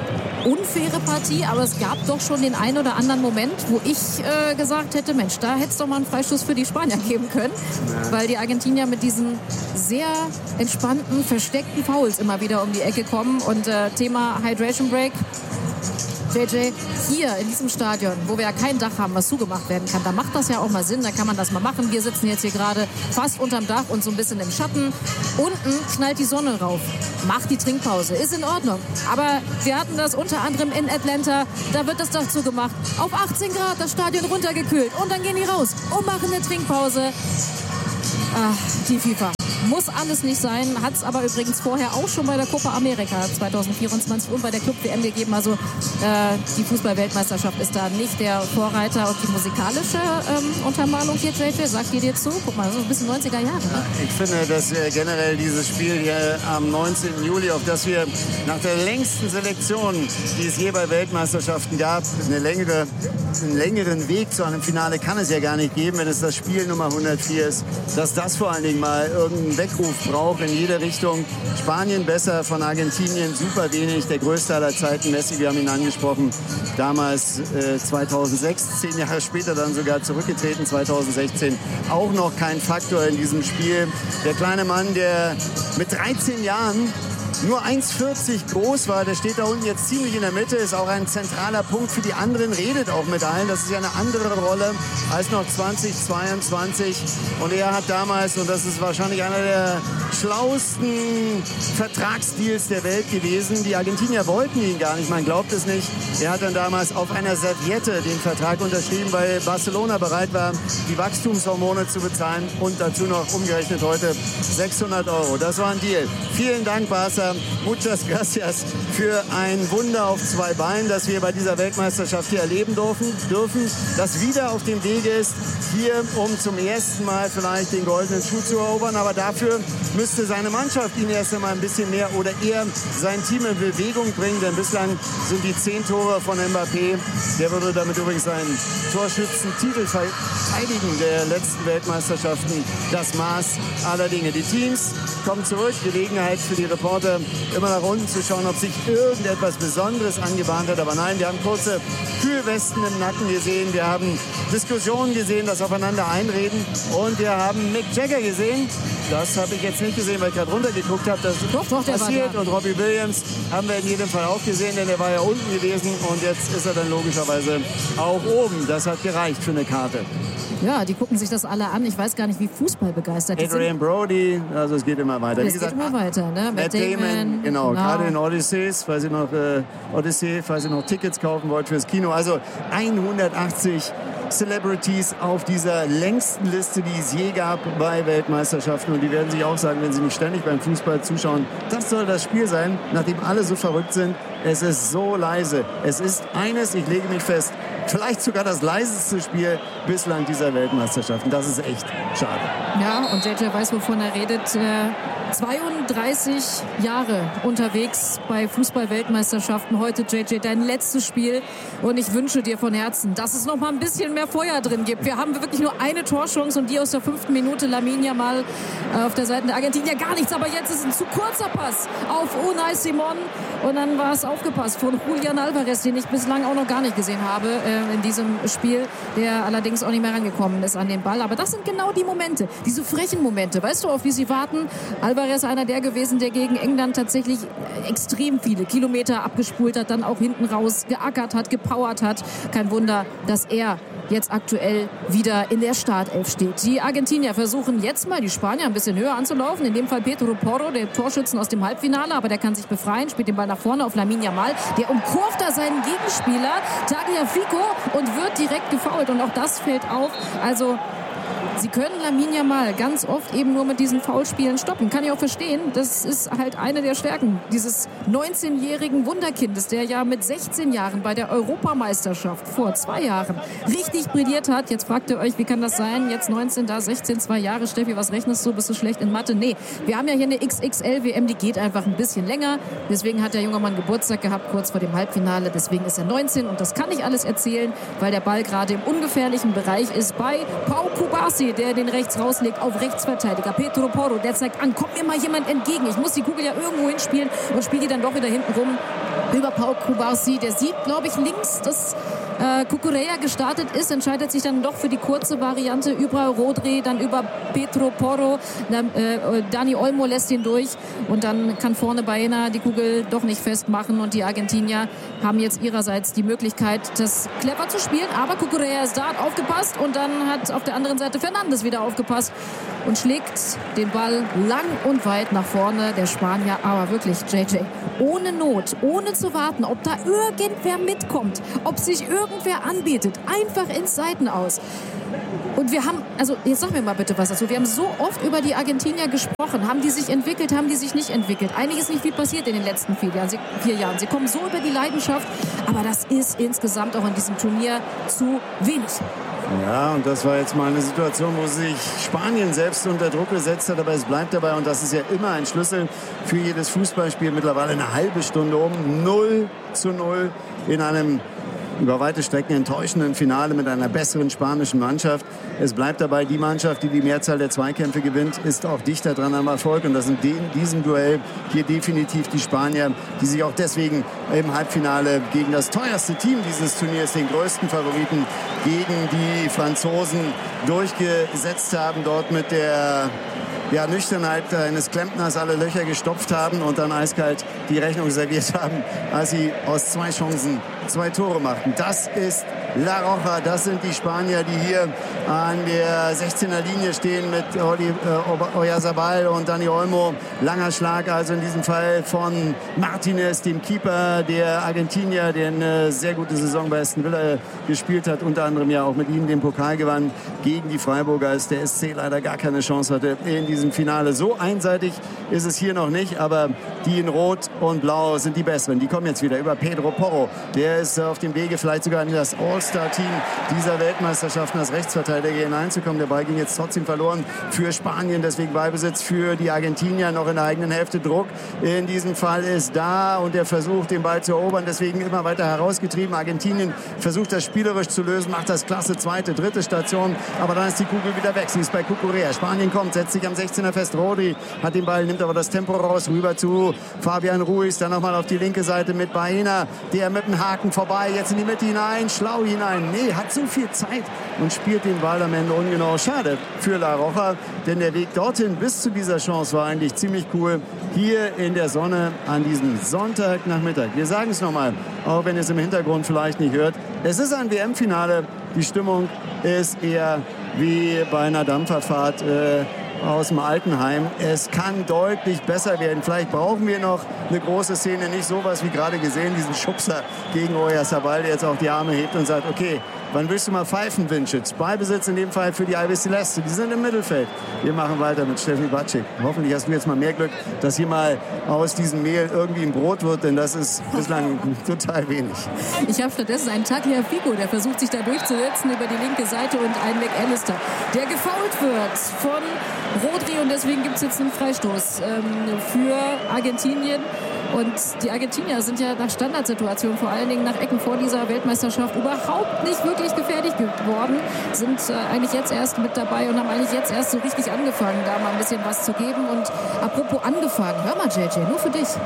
unfaire Partie, aber es gab doch schon den einen oder anderen Moment, wo ich äh, gesagt hätte, Mensch, da hätte es doch mal einen Freistoß für die Spanier geben können, ja. Weil die Argentinier mit diesen sehr entspannten, versteckten Fouls immer wieder um die Ecke kommen und äh, Thema Hydration Break, J J, hier in diesem Stadion, wo wir ja kein Dach haben, was zugemacht werden kann, da macht das ja auch mal Sinn, da kann man das mal machen. Wir sitzen jetzt hier gerade fast unterm Dach und so ein bisschen im Schatten. Unten knallt die Sonne rauf. Macht die Trinkpause, ist in Ordnung. Aber wir hatten das unter anderem in Atlanta, da wird das Dach zugemacht. Auf achtzehn Grad das Stadion runtergekühlt und dann gehen die raus und machen eine Trinkpause. Ach, die FIFA. Muss alles nicht sein, hat es aber übrigens vorher auch schon bei der Copa America zwanzig vierundzwanzig und bei der Club-W M gegeben. Also äh, die Fußball-Weltmeisterschaft ist da nicht der Vorreiter. Und die musikalische ähm, Untermalung hier, J J, sagt ihr dir zu? Guck mal, so ein bisschen neunziger Jahre. Ne? Ich finde, dass äh, generell dieses Spiel hier am neunzehnten Juli, auf das wir nach der längsten Selektion, die es je bei Weltmeisterschaften gab, eine längere, einen längeren Weg zu einem Finale kann es ja gar nicht geben, wenn es das Spiel Nummer hundertvier ist, dass das vor allen Dingen mal irgendein Weckruf braucht in jede Richtung. Spanien besser, von Argentinien super wenig. Der größte aller Zeiten, Messi, wir haben ihn angesprochen, damals äh, zweitausendsechs, zehn Jahre später dann sogar zurückgetreten, zweitausendsechzehn. Auch noch kein Faktor in diesem Spiel. Der kleine Mann, der mit dreizehn Jahren nur eins vierzig groß war, der steht da unten jetzt ziemlich in der Mitte, ist auch ein zentraler Punkt für die anderen, redet auch mit allen. Das ist ja eine andere Rolle als noch zwanzig zweiundzwanzig. Und er hat damals, und das ist wahrscheinlich einer der schlauesten Vertragsdeals der Welt gewesen, die Argentinier wollten ihn gar nicht, man glaubt es nicht. Er hat dann damals auf einer Serviette den Vertrag unterschrieben, weil Barcelona bereit war, die Wachstumshormone zu bezahlen und dazu noch umgerechnet heute sechshundert Euro. Das war ein Deal. Vielen Dank, Barca. Muchas gracias für ein Wunder auf zwei Beinen, das wir bei dieser Weltmeisterschaft hier erleben dürfen, dürfen, das wieder auf dem Wege ist, hier um zum ersten Mal vielleicht den goldenen Schuh zu erobern. Aber dafür müsste seine Mannschaft ihn erst einmal ein bisschen mehr oder eher sein Team in Bewegung bringen, denn bislang sind die zehn Tore von Mbappé, der würde damit übrigens seinen Torschützentitel verteidigen der letzten Weltmeisterschaften, das Maß aller Dinge. Die Teams kommen zurück, Gelegenheit für die Reporter immer nach unten zu schauen, ob sich irgendetwas Besonderes angebahnt hat. Aber nein, wir haben kurze Kühlwesten im Nacken gesehen. Wir haben Diskussionen gesehen, das aufeinander einreden. Und wir haben Mick Jagger gesehen. Das habe ich jetzt nicht gesehen, weil ich gerade runtergeguckt habe. Das doch, doch, der passiert. War da. Und Robbie Williams haben wir in jedem Fall auch gesehen, denn er war ja unten gewesen. Und jetzt ist er dann logischerweise auch oben. Das hat gereicht für eine Karte. Ja, die gucken sich das alle an. Ich weiß gar nicht, wie Fußball begeistert die sind. Adrian Brody, also es geht immer weiter. Es geht immer weiter, ne? Matt Damon, Damon genau, genau, gerade in Odysseys, falls ihr noch äh, Odyssey, falls ihr noch Tickets kaufen wollt fürs Kino. Also hundertachtzig Celebrities auf dieser längsten Liste, die es je gab bei Weltmeisterschaften. Und die werden sich auch sagen, wenn sie nicht ständig beim Fußball zuschauen, das soll das Spiel sein, nachdem alle so verrückt sind. Es ist so leise. Es ist eines, ich lege mich fest, vielleicht sogar das leiseste Spiel bislang dieser Weltmeisterschaften. Das ist echt schade. Ja, und J J weiß, wovon er redet. zweiunddreißig Jahre unterwegs bei Fußball-Weltmeisterschaften. Heute, J J, dein letztes Spiel. Und ich wünsche dir von Herzen, dass es noch mal ein bisschen mehr Feuer drin gibt. Wir haben wirklich nur eine Torchance und die aus der fünften Minute. Lamine Yamal auf der Seite der Argentinier. Gar nichts, aber jetzt ist ein zu kurzer Pass auf Unai Simon. Und dann war es aufgepasst von Julian Alvarez, den ich bislang auch noch gar nicht gesehen habe äh, in diesem Spiel, der allerdings auch nicht mehr rangekommen ist an den Ball. Aber das sind genau die Momente, diese frechen Momente, weißt du, auf die sie warten. Alvarez einer der gewesen, der gegen England tatsächlich extrem viele Kilometer abgespult hat, dann auch hinten raus geackert hat, gepowert hat. Kein Wunder, dass er jetzt aktuell wieder in der Startelf steht. Die Argentinier versuchen jetzt mal, die Spanier ein bisschen höher anzulaufen. In dem Fall Pedro Porro, der Torschützen aus dem Halbfinale, aber der kann sich befreien, spielt den Ball nach vorne auf Lamine Yamal. Der umkurvt da seinen Gegenspieler Tagliafico und wird direkt gefoult. Und auch das fällt auf. Also sie können Lamine Yamal ganz oft eben nur mit diesen Foulspielen stoppen. Kann ich auch verstehen. Das ist halt eine der Stärken dieses neunzehnjährigen Wunderkindes, der ja mit sechzehn Jahren bei der Europameisterschaft vor zwei Jahren richtig brilliert hat. Jetzt fragt ihr euch, wie kann das sein? Jetzt neunzehn, da sechzehn, zwei Jahre. Steffi, was rechnest du? Bist du schlecht in Mathe? Nee, wir haben ja hier eine X X L-W M, die geht einfach ein bisschen länger. Deswegen hat der junge Mann Geburtstag gehabt, kurz vor dem Halbfinale. Deswegen ist er neunzehn und das kann ich alles erzählen, weil der Ball gerade im ungefährlichen Bereich ist bei Pau Kubasi, der den rechts rauslegt auf Rechtsverteidiger. Pedro Porro, der zeigt an, kommt mir mal jemand entgegen. Ich muss die Kugel ja irgendwo hinspielen und spiele die dann doch wieder hinten rum über Pau Kubasi. Der sieht, glaube ich, links, dass äh, Cucurella gestartet ist, entscheidet sich dann doch für die kurze Variante über Rodri, dann über Pedro Porro. Dann, äh, Dani Olmo lässt ihn durch und dann kann vorne Baena die Kugel doch nicht festmachen und die Argentinier haben jetzt ihrerseits die Möglichkeit, das clever zu spielen. Aber Cucurella ist da, hat aufgepasst und dann hat auf der anderen Seite Fernandes wieder aufgepasst und schlägt den Ball lang und weit nach vorne. Der Spanier, aber wirklich, J J, ohne Not, ohne zu warten, ob da irgendwer mitkommt, ob sich irgendwer anbietet, einfach ins Seitenaus. Und wir haben, also jetzt sag mir mal bitte was dazu, wir haben so oft über die Argentinier gesprochen. Haben die sich entwickelt, haben die sich nicht entwickelt? Eigentlich ist nicht viel passiert in den letzten vier Jahren. Sie, vier Jahren. Sie kommen so über die Leidenschaft, aber das ist insgesamt auch in diesem Turnier zu wenig. Ja, und das war jetzt mal eine Situation, wo sich Spanien selbst unter Druck gesetzt hat, aber es bleibt dabei, und das ist ja immer ein Schlüssel für jedes Fußballspiel, mittlerweile eine halbe Stunde um, null zu null in einem über weite Strecken enttäuschenden Finale mit einer besseren spanischen Mannschaft. Es bleibt dabei, die Mannschaft, die die Mehrzahl der Zweikämpfe gewinnt, ist auch dichter dran am Erfolg. Und das sind in diesem Duell hier definitiv die Spanier, die sich auch deswegen im Halbfinale gegen das teuerste Team dieses Turniers, den größten Favoriten, gegen die Franzosen durchgesetzt haben. Dort mit der ja, Nüchternheit eines Klempners alle Löcher gestopft haben und dann eiskalt die Rechnung serviert haben, als sie aus zwei Chancen zwei Tore machten. Das ist La Roja, das sind die Spanier, die hier an der sechzehner Linie stehen mit Oli, äh, Oyarzabal und Dani Olmo. Langer Schlag also in diesem Fall von Martinez, dem Keeper der Argentinier, der eine sehr gute Saison bei Aston Villa gespielt hat, unter anderem ja auch mit ihnen den Pokal gewann gegen die Freiburger, als der S C leider gar keine Chance hatte in diesem Finale. So einseitig ist es hier noch nicht, aber die in Rot und Blau sind die Besseren. Die kommen jetzt wieder über Pedro Porro. Der ist auf dem Wege vielleicht sogar in das All-Star-Team dieser Weltmeisterschaften als Rechtsverteidiger hineinzukommen. Der Ball ging jetzt trotzdem verloren für Spanien, deswegen Ballbesitz für die Argentinier, noch in der eigenen Hälfte. Druck in diesem Fall ist da und der versucht, den Ball zu erobern, deswegen immer weiter herausgetrieben. Argentinien versucht das spielerisch zu lösen, macht das klasse, zweite, dritte Station, aber dann ist die Kugel wieder weg. Sie ist bei Cucurella. Spanien kommt, setzt sich am sechzehner fest. Rodri hat den Ball, nimmt aber das Tempo raus, rüber zu Fabian Ruiz, dann nochmal auf die linke Seite mit Baena, der mit dem Haken vorbei, jetzt in die Mitte hinein, schlau hinein. Nee, hat so viel Zeit und spielt den Ball am Ende ungenau. Schade für La Roja, denn der Weg dorthin bis zu dieser Chance war eigentlich ziemlich cool. Hier in der Sonne an diesem Sonntagnachmittag. Wir sagen es nochmal, auch wenn ihr es im Hintergrund vielleicht nicht hört. Es ist ein W M-Finale. Die Stimmung ist eher wie bei einer Dampferfahrt äh, aus dem Altenheim. Es kann deutlich besser werden. Vielleicht brauchen wir noch eine große Szene, nicht sowas wie gerade gesehen, diesen Schubser gegen Oyarzabal, der jetzt auch die Arme hebt und sagt, okay, wann willst du mal pfeifen, Vincic? Ballbesitz in dem Fall für die Albiceleste. Die sind im Mittelfeld. Wir machen weiter mit Steffi Batschik. Hoffentlich hast du jetzt mal mehr Glück, dass hier mal aus diesem Mehl irgendwie ein Brot wird, denn das ist bislang total wenig. Ich habe stattdessen einen Tagliafico, der versucht sich da durchzusetzen über die linke Seite und einen McAllister, der gefoult wird von Rodri und deswegen gibt es jetzt einen Freistoß ähm, für Argentinien. Und die Argentinier sind ja nach Standardsituationen, vor allen Dingen nach Ecken vor dieser Weltmeisterschaft, überhaupt nicht wirklich gefährlich geworden. Sind äh, eigentlich jetzt erst mit dabei und haben eigentlich jetzt erst so richtig angefangen, da mal ein bisschen was zu geben. Und apropos angefangen, hör mal J J, nur für dich.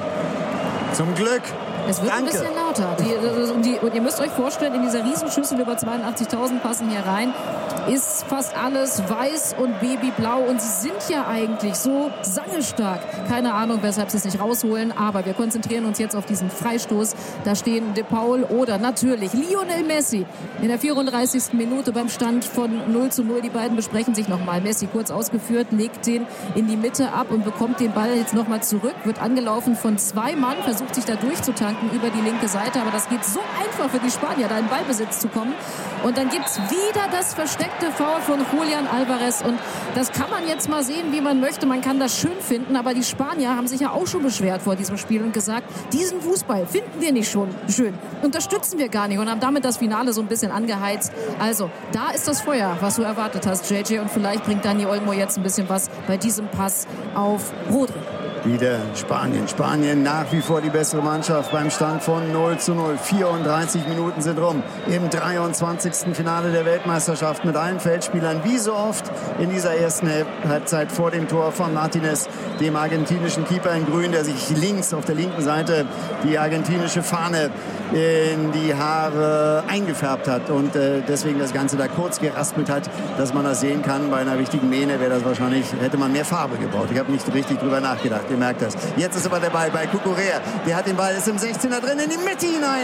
Zum Glück. Es wird Danke. ein bisschen lauter. Die, und, die, und ihr müsst euch vorstellen, in dieser Riesenschüssel über zweiundachtzigtausend passen hier rein, ist fast alles weiß und babyblau. Und sie sind ja eigentlich so sangestark. Keine Ahnung, weshalb sie es nicht rausholen. Aber wir konzentrieren uns jetzt auf diesen Freistoß. Da stehen De Paul oder natürlich Lionel Messi in der vierunddreißigsten Minute beim Stand von null zu null. Die beiden besprechen sich nochmal. Messi kurz ausgeführt, legt den in die Mitte ab und bekommt den Ball jetzt nochmal zurück. Wird angelaufen von zwei Mann, versucht sich da durchzutanken über die linke Seite, aber das geht so einfach für die Spanier, da in Ballbesitz zu kommen. Und dann gibt es wieder das versteckte Foul von Julian Alvarez und das kann man jetzt mal sehen, wie man möchte. Man kann das schön finden, aber die Spanier haben sich ja auch schon beschwert vor diesem Spiel und gesagt, diesen Fußball finden wir nicht schon schön, unterstützen wir gar nicht und haben damit das Finale so ein bisschen angeheizt. Also, da ist das Feuer, was du erwartet hast, J J, und vielleicht bringt Dani Olmo jetzt ein bisschen was bei diesem Pass auf Rodri. Wieder Spanien. Spanien nach wie vor die bessere Mannschaft beim Stand von null zu null. vierunddreißig Minuten sind rum im dreiundzwanzigsten Finale der Weltmeisterschaft mit allen Feldspielern. Wie so oft in dieser ersten Halbzeit vor dem Tor von Martinez, dem argentinischen Keeper in Grün, der sich links auf der linken Seite die argentinische Fahne in die Haare eingefärbt hat und äh, deswegen das Ganze da kurz geraspelt hat, dass man das sehen kann. Bei einer richtigen Mähne wäre das wahrscheinlich, hätte man mehr Farbe gebraucht. Ich habe nicht richtig drüber nachgedacht, ihr merkt das. Jetzt ist aber der Ball bei Cucurella. Der hat den Ball, ist im sechzehner drin, in die Mitte hinein.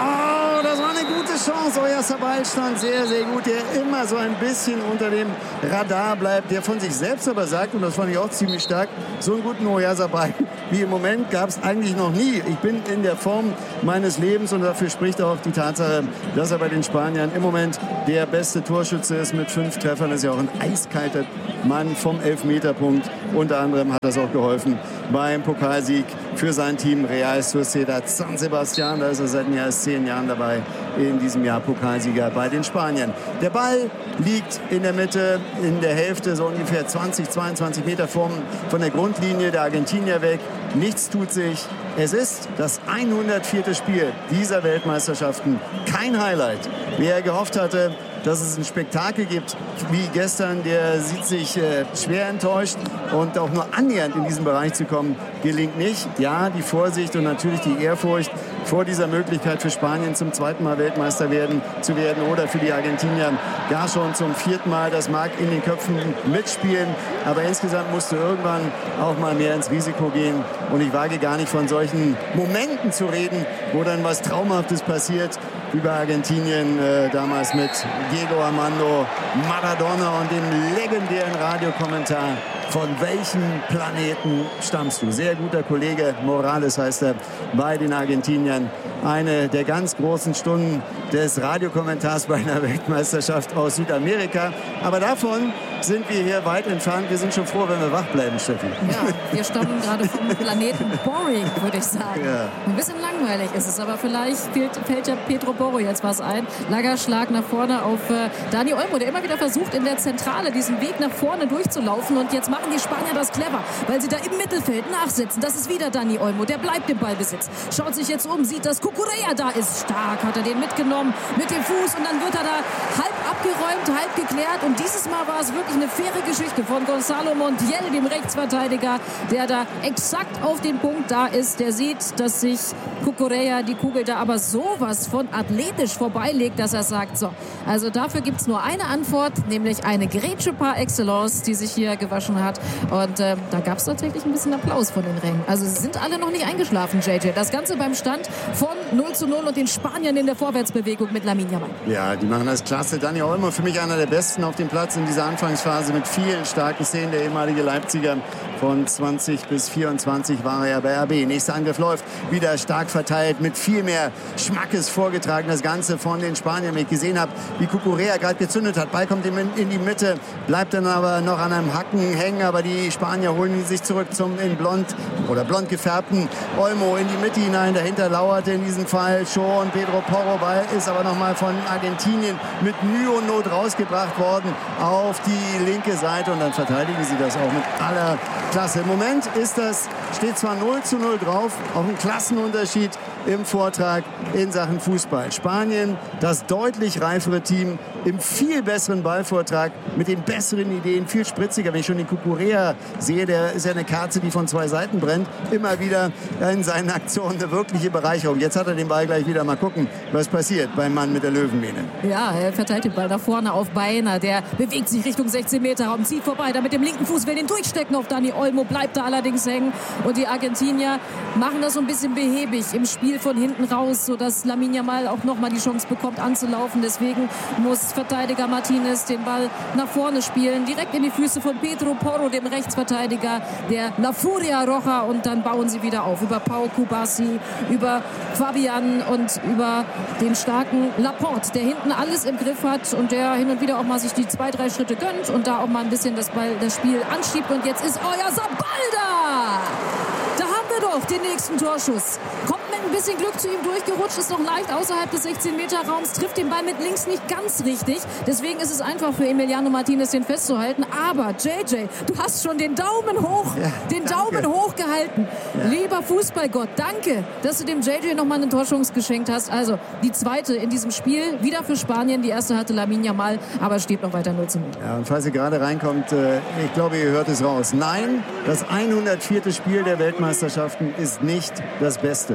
Oh, das war eine gute Chance. Oyarzabal stand sehr, sehr gut. Der immer so ein bisschen unter dem Radar bleibt, der von sich selbst aber sagt, und das fand ich auch ziemlich stark, so einen guten Oyarzabal wie im Moment gab es eigentlich noch nie. Ich bin in der Form meines Lebens und dafür spricht auch die Tatsache, dass er bei den Spaniern im Moment der beste Torschütze ist mit fünf Treffern. Das ist ja auch ein eiskalter Mann vom Elfmeterpunkt. Unter anderem hat das auch geholfen beim Pokalsieg für sein Team Real Sociedad San Sebastian. Da ist er seit mehr als zehn Jahren dabei, in diesem Jahr Pokalsieger bei den Spaniern. Der Ball liegt in der Mitte, in der Hälfte, so ungefähr zwanzig, zweiundzwanzig Meter vom, von der Grundlinie der Argentinier weg. Nichts tut sich. Es ist das hundertvierte Spiel dieser Weltmeisterschaften. Kein Highlight. Wer gehofft hatte, dass es ein Spektakel gibt wie gestern, der sieht sich äh, schwer enttäuscht, und auch nur annähernd in diesen Bereich zu kommen, gelingt nicht. Ja, die Vorsicht und natürlich die Ehrfurcht vor dieser Möglichkeit für Spanien zum zweiten Mal Weltmeister werden, zu werden oder für die Argentinier gar schon zum vierten Mal. Das mag in den Köpfen mitspielen, aber insgesamt musst du irgendwann auch mal mehr ins Risiko gehen. Und ich wage gar nicht von solchen Momenten zu reden, wo dann was Traumhaftes passiert, wie bei Argentinien äh, damals mit Diego Armando Maradona und dem legendären Radiokommentar: Von welchem Planeten stammst du? Sehr guter Kollege, Morales heißt er, bei den Argentiniern. Eine der ganz großen Stunden des Radiokommentars bei einer Weltmeisterschaft aus Südamerika. Aber davon sind wir hier weit entfernt. Wir sind schon froh, wenn wir wach bleiben, Steffi. Ja, wir stammen gerade vom Planeten Boring, würde ich sagen. Ja. Ein bisschen langweilig ist es, aber vielleicht fällt, fällt ja Pedro Porro jetzt was ein. Langer Schlag nach vorne auf äh, Dani Olmo, der immer wieder versucht, in der Zentrale diesen Weg nach vorne durchzulaufen. Und jetzt machen die Spanier das clever, weil sie da im Mittelfeld nachsitzen. Das ist wieder Dani Olmo, der bleibt im Ballbesitz. Schaut sich jetzt um, sieht, dass Cucurella da ist. Stark hat er den mitgenommen mit dem Fuß, und dann wird er da halb abgeräumt, halb geklärt. Und dieses Mal war es wirklich eine faire Geschichte von Gonzalo Montiel, dem Rechtsverteidiger, der da exakt auf den Punkt da ist. Der sieht, dass sich Cucurella die Kugel da aber sowas von athletisch vorbeilegt, dass er sagt, so, also dafür gibt es nur eine Antwort, nämlich eine Grätsche par excellence, die sich hier gewaschen hat. Und äh, da gab es tatsächlich ein bisschen Applaus von den Rängen. Also sie sind alle noch nicht eingeschlafen, J J. Das Ganze beim Stand von null zu null und den Spaniern in der Vorwärtsbewegung mit Lamine Yamal. Ja, die machen das klasse. Dani Olmo für mich einer der Besten auf dem Platz in dieser Anfangsphase mit vielen starken Szenen. Der ehemalige Leipziger von zwanzig bis vierundzwanzig war er bei R B. Nächster Angriff läuft, wieder stark verteilt, mit viel mehr Schmackes vorgetragen. Das Ganze von den Spaniern, wenn ich gesehen habe, wie Cucurella gerade gezündet hat. Ball kommt in die Mitte, bleibt dann aber noch an einem Hacken hängen, aber die Spanier holen ihn sich zurück zum in blond oder blond gefärbten Olmo in die Mitte hinein. Dahinter lauerte in diesem Fall schon Pedro Porro. Ball ist aber nochmal von Argentinien mit Mühe und Not rausgebracht worden auf die linke Seite, und dann verteidigen sie das auch mit aller Klasse. Im Moment ist das, steht zwar null zu null drauf, auch ein Klassenunterschied im Vortrag in Sachen Fußball. Spanien, das deutlich reifere Team, im viel besseren Ballvortrag, mit den besseren Ideen, viel spritziger. Wenn ich schon den Cucurella sehe, der ist ja eine Kerze, die von zwei Seiten brennt. Immer wieder in seinen Aktionen eine wirkliche Bereicherung. Jetzt hat er den Ball gleich wieder. Mal gucken, was passiert beim Mann mit der Löwenmähne. Ja, er verteilt den Ball nach vorne auf Beiner. Der bewegt sich Richtung sechzehn Meter Raum, zieht vorbei. Da mit dem linken Fuß will den durchstecken auf Dani Olmo, bleibt da allerdings hängen. Und die Argentinier machen das so ein bisschen behäbig im Spiel von hinten raus, sodass Lamine Yamal auch nochmal die Chance bekommt anzulaufen. Deswegen muss Verteidiger Martinez den Ball nach vorne spielen, direkt in die Füße von Pedro Porro, dem Rechtsverteidiger der La Furia Roja, und dann bauen sie wieder auf über Pau Kubasi, über Fabian und über den starken Laporte, der hinten alles im Griff hat und der hin und wieder auch mal sich die zwei, drei Schritte gönnt und da auch mal ein bisschen das, Ball, das Spiel anschiebt. Und jetzt ist Oyarzabal da! Da haben wir doch den nächsten Torschuss. Kommt mit ein bisschen Glück zu ihm durchgerutscht, ist noch leicht außerhalb des sechzehn Meter Raums, trifft den Ball mit links nicht ganz richtig. Deswegen ist es einfach für Emiliano Martinez, den festzuhalten. Aber J J, du hast schon den Daumen hoch, ja, den danke. Daumen hoch gehalten. Ja. Lieber Fußballgott, danke, dass du dem J J nochmal eine Torchance geschenkt hast. Also die zweite in diesem Spiel, wieder für Spanien. Die erste hatte Lamine Yamal, aber steht noch weiter null zu null. Ja, und falls ihr gerade reinkommt, äh, ich glaube, ihr hört es raus. Nein, das hundertvierte Spiel der Weltmeisterschaften ist nicht das Beste bislang.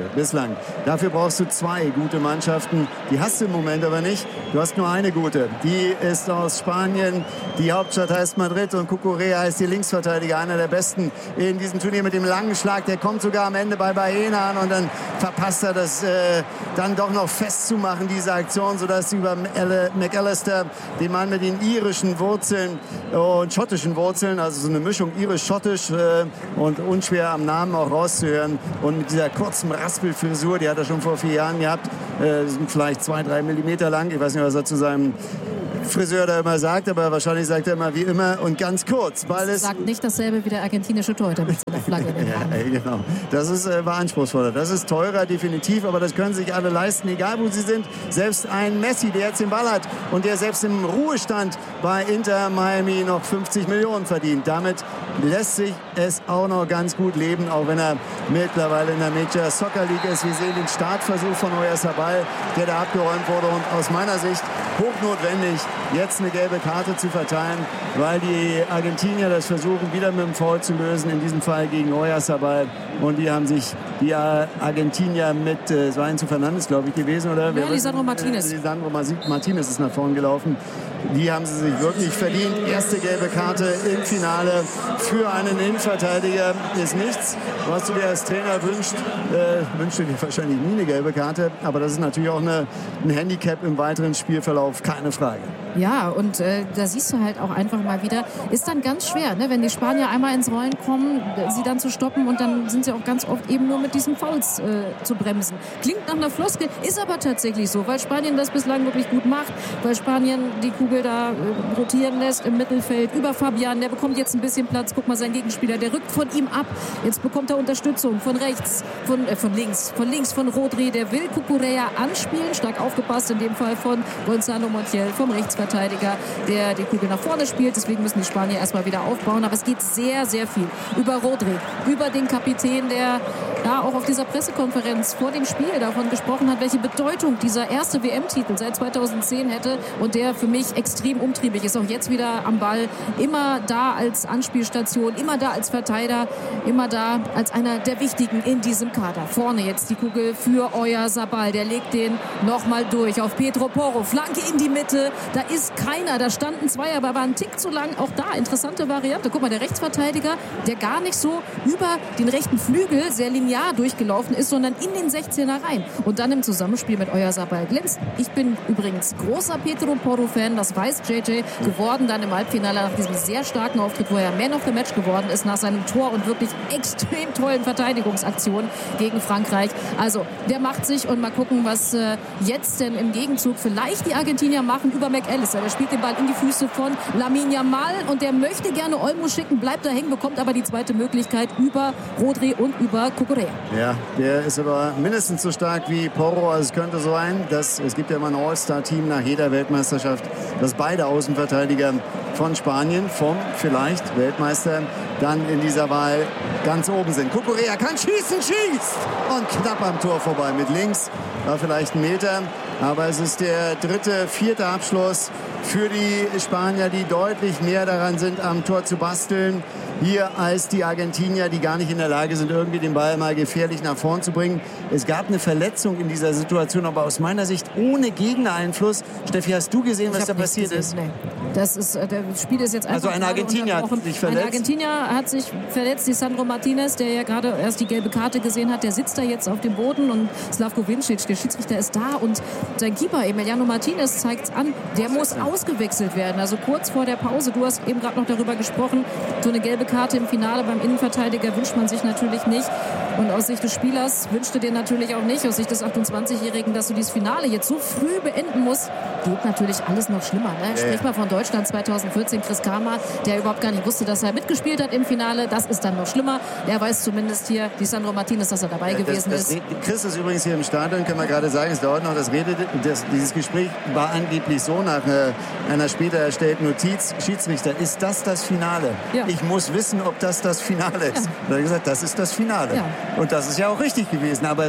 lang. Dafür brauchst du zwei gute Mannschaften. Die hast du im Moment aber nicht. Du hast nur eine gute. Die ist aus Spanien. Die Hauptstadt heißt Madrid und Cucurella heißt die Linksverteidiger. Einer der besten in diesem Turnier mit dem langen Schlag. Der kommt sogar am Ende bei Baena an und dann verpasst er das äh, dann doch noch festzumachen, diese Aktion, sodass über McAllister, den Mann mit den irischen Wurzeln und schottischen Wurzeln, also so eine Mischung irisch-schottisch äh, und unschwer am Namen auch rauszuhören. Und mit dieser kurzen Raspelfrisur, die hat er schon vor vier Jahren gehabt, äh, sind vielleicht zwei, drei Millimeter lang. Ich weiß nicht, was er zu seinem Friseur da immer sagt, aber wahrscheinlich sagt er immer wie immer und ganz kurz. Weil es sagt nicht dasselbe wie der argentinische Torhüter mit seiner Flagge in den Haaren. Ja, genau. Das ist äh, anspruchsvoller. Das ist teurer, definitiv, aber das können sich alle leisten, egal wo sie sind. Selbst ein Messi, der jetzt den Ball hat und der selbst im Ruhestand bei Inter Miami noch fünfzig Millionen verdient. Damit lässt sich es auch noch ganz gut leben, auch wenn er mittlerweile in der Major Soccer League ist. Wir sehen den Startversuch von Oyarzabal, der da abgeräumt wurde und aus meiner Sicht hochnotwendig, jetzt eine gelbe Karte zu verteilen, weil die Argentinier das versuchen, wieder mit dem Foul zu lösen, in diesem Fall gegen Oyarzabal. Und die haben sich, die Argentinier mit, äh, es war Enzo Fernandes, glaube ich, gewesen, oder? Ja, Lisandro Martinez. Äh, Lisandro Martinez ist nach vorn gelaufen. Die haben sie sich wirklich verdient. Erste gelbe Karte im Finale für einen Innenverteidiger ist nichts. Was du dir als Trainer wünschst, äh, wünschst du dir wahrscheinlich nie eine gelbe Karte. Aber das ist natürlich auch eine, ein Handicap im weiteren Spielverlauf, keine Frage. Ja, und äh, da siehst du halt auch einfach mal wieder, ist dann ganz schwer, ne? Wenn die Spanier einmal ins Rollen kommen, sie dann zu stoppen und dann sind sie auch ganz oft eben nur mit diesen Fouls äh, zu bremsen. Klingt nach einer Floskel, ist aber tatsächlich so, weil Spanien das bislang wirklich gut macht, weil Spanien die Kugel da äh, rotieren lässt im Mittelfeld über Fabian, der bekommt jetzt ein bisschen Platz, guck mal, sein Gegenspieler, der rückt von ihm ab, jetzt bekommt er Unterstützung von rechts, von, äh, von links, von links von Rodri, der will Cucurella anspielen, stark aufgepasst, in dem Fall von Gonzalo Montiel, vom Rechtsverteidiger, der die Kugel nach vorne spielt. Deswegen müssen die Spanier erstmal wieder aufbauen. Aber es geht sehr, sehr viel über Rodri, über den Kapitän, der ja auch auf dieser Pressekonferenz vor dem Spiel davon gesprochen hat, welche Bedeutung dieser erste W M-Titel seit zweitausendzehn hätte und der für mich extrem umtriebig ist. Auch jetzt wieder am Ball, immer da als Anspielstation, immer da als Verteidiger, immer da als einer der Wichtigen in diesem Kader. Vorne jetzt die Kugel für Oyarzabal. Der legt den nochmal durch auf Pedro Porro. Flanke in die Mitte. Da ist keiner. Da standen zwei, aber war ein Tick zu lang. Auch da interessante Variante. Guck mal, der Rechtsverteidiger, der gar nicht so über den rechten Flügel sehr linear durchgelaufen ist, sondern in den sechzehner rein. Und dann im Zusammenspiel mit Oyarzabal glänzt. Ich bin übrigens großer Pedro Porro-Fan. Das weiß J J geworden dann im Halbfinale nach diesem sehr starken Auftritt, wo er Man of the Match geworden ist nach seinem Tor und wirklich extrem tollen Verteidigungsaktionen gegen Frankreich. Also, der macht sich und mal gucken, was äh, jetzt denn im Gegenzug vielleicht die Argentinier machen über McAllister. Der spielt den Ball in die Füße von Lamine Yamal und der möchte gerne Olmo schicken, bleibt da hängen, bekommt aber die zweite Möglichkeit über Rodri und über Cucurella. Ja, der ist aber mindestens so stark wie Porro. Also es könnte so sein, dass es gibt ja immer ein All-Star-Team nach jeder Weltmeisterschaft, dass beide Außenverteidiger von Spanien, vom vielleicht Weltmeister, dann in dieser Wahl ganz oben sind. Cucurella kann schießen, schießt! Und knapp am Tor vorbei mit links. War vielleicht ein Meter, aber es ist der dritte, vierte Abschluss für die Spanier, die deutlich näher daran sind, am Tor zu basteln. Hier als die Argentinier, die gar nicht in der Lage sind, irgendwie den Ball mal gefährlich nach vorn zu bringen. Es gab eine Verletzung in dieser Situation, aber aus meiner Sicht ohne Gegnereinfluss. Steffi, hast du gesehen, was da passiert gesehen, ist? Nee. Das ist, das Spiel ist jetzt einfach. Also ein Argentinier hat sich verletzt. Ein Argentinier hat sich verletzt, Lisandro Martinez, der ja gerade erst die gelbe Karte gesehen hat, der sitzt da jetzt auf dem Boden und Slavko Vincic, der Schiedsrichter, ist da und sein Keeper Emiliano Martinez zeigt es an, der muss ausgewechselt werden. Also kurz vor der Pause, du hast eben gerade noch darüber gesprochen, so eine gelbe Karte im Finale beim Innenverteidiger wünscht man sich natürlich nicht. Und aus Sicht des Spielers wünschte dir natürlich auch nicht, aus Sicht des achtundzwanzigjährigen, dass du dieses Finale jetzt so früh beenden musst. Geht natürlich alles noch schlimmer. Ne? Sprich mal von Deutschland zweitausendvierzehn, Chris Kramer, der überhaupt gar nicht wusste, dass er mitgespielt hat im Finale. Das ist dann noch schlimmer. Er weiß zumindest hier, Lisandro Martinez, dass er dabei ja, gewesen das, das, ist. Chris ist übrigens hier im Stadion, können wir gerade sagen, es dauert noch. Das Rede, das, dieses Gespräch war angeblich so nach einer, einer später erstellten Notiz. Schiedsrichter, ist das das Finale? Ja. Ich muss wissen, ob das das Finale ist. Ja. Da hat er gesagt, das ist das Finale. Ja. Und das ist ja auch richtig gewesen. Aber es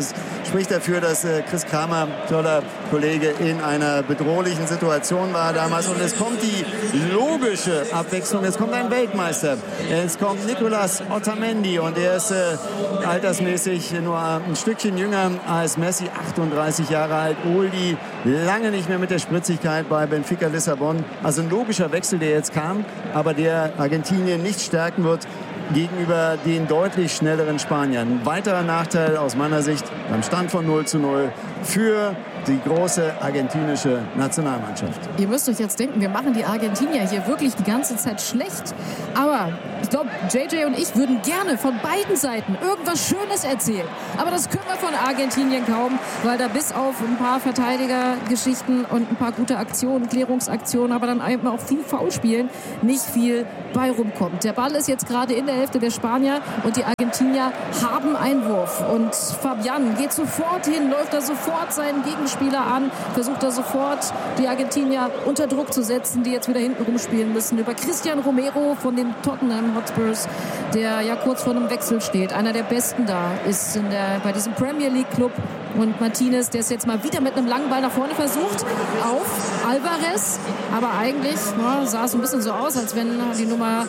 spricht dafür, dass äh, Chris Kramer, toller Kollege, in einer bedrohlichen Situation war damals. Und es kommt die logische Abwechslung. Es kommt ein Weltmeister. Es kommt Nicolas Otamendi und er ist äh, altersmäßig nur ein Stückchen jünger als Messi, achtunddreißig Jahre alt. Oldie, lange nicht mehr mit der Spritzigkeit bei Benfica Lissabon. Also ein logischer Wechsel, der jetzt kam, aber der Argentinien nicht stärken wird gegenüber den deutlich schnelleren Spaniern. Ein weiterer Nachteil aus meiner Sicht beim Stand von null zu null für die große argentinische Nationalmannschaft. Ihr müsst euch jetzt denken, wir machen die Argentinier hier wirklich die ganze Zeit schlecht. Aber ich glaube, J J und ich würden gerne von beiden Seiten irgendwas Schönes erzählen. Aber das können wir von Argentinien kaum, weil da bis auf ein paar Verteidigergeschichten und ein paar gute Aktionen, Klärungsaktionen, aber dann eben auch viel Foulspielen, nicht viel bei rumkommt. Der Ball ist jetzt gerade in der Hälfte der Spanier und die Argentinier haben Einwurf. Und Fabian geht sofort hin, läuft da sofort seinen Gegenspieler an, versucht da sofort die Argentinier unter Druck zu setzen, die jetzt wieder hinten rumspielen müssen. Über Christian Romero von den Tottenham Hotspurs, der ja kurz vor einem Wechsel steht. Einer der Besten da ist in der, bei diesem Premier League Club. Und Martinez, der es jetzt mal wieder mit einem langen Ball nach vorne versucht, auf Alvarez. Aber eigentlich ja, sah es ein bisschen so aus, als wenn die Nummer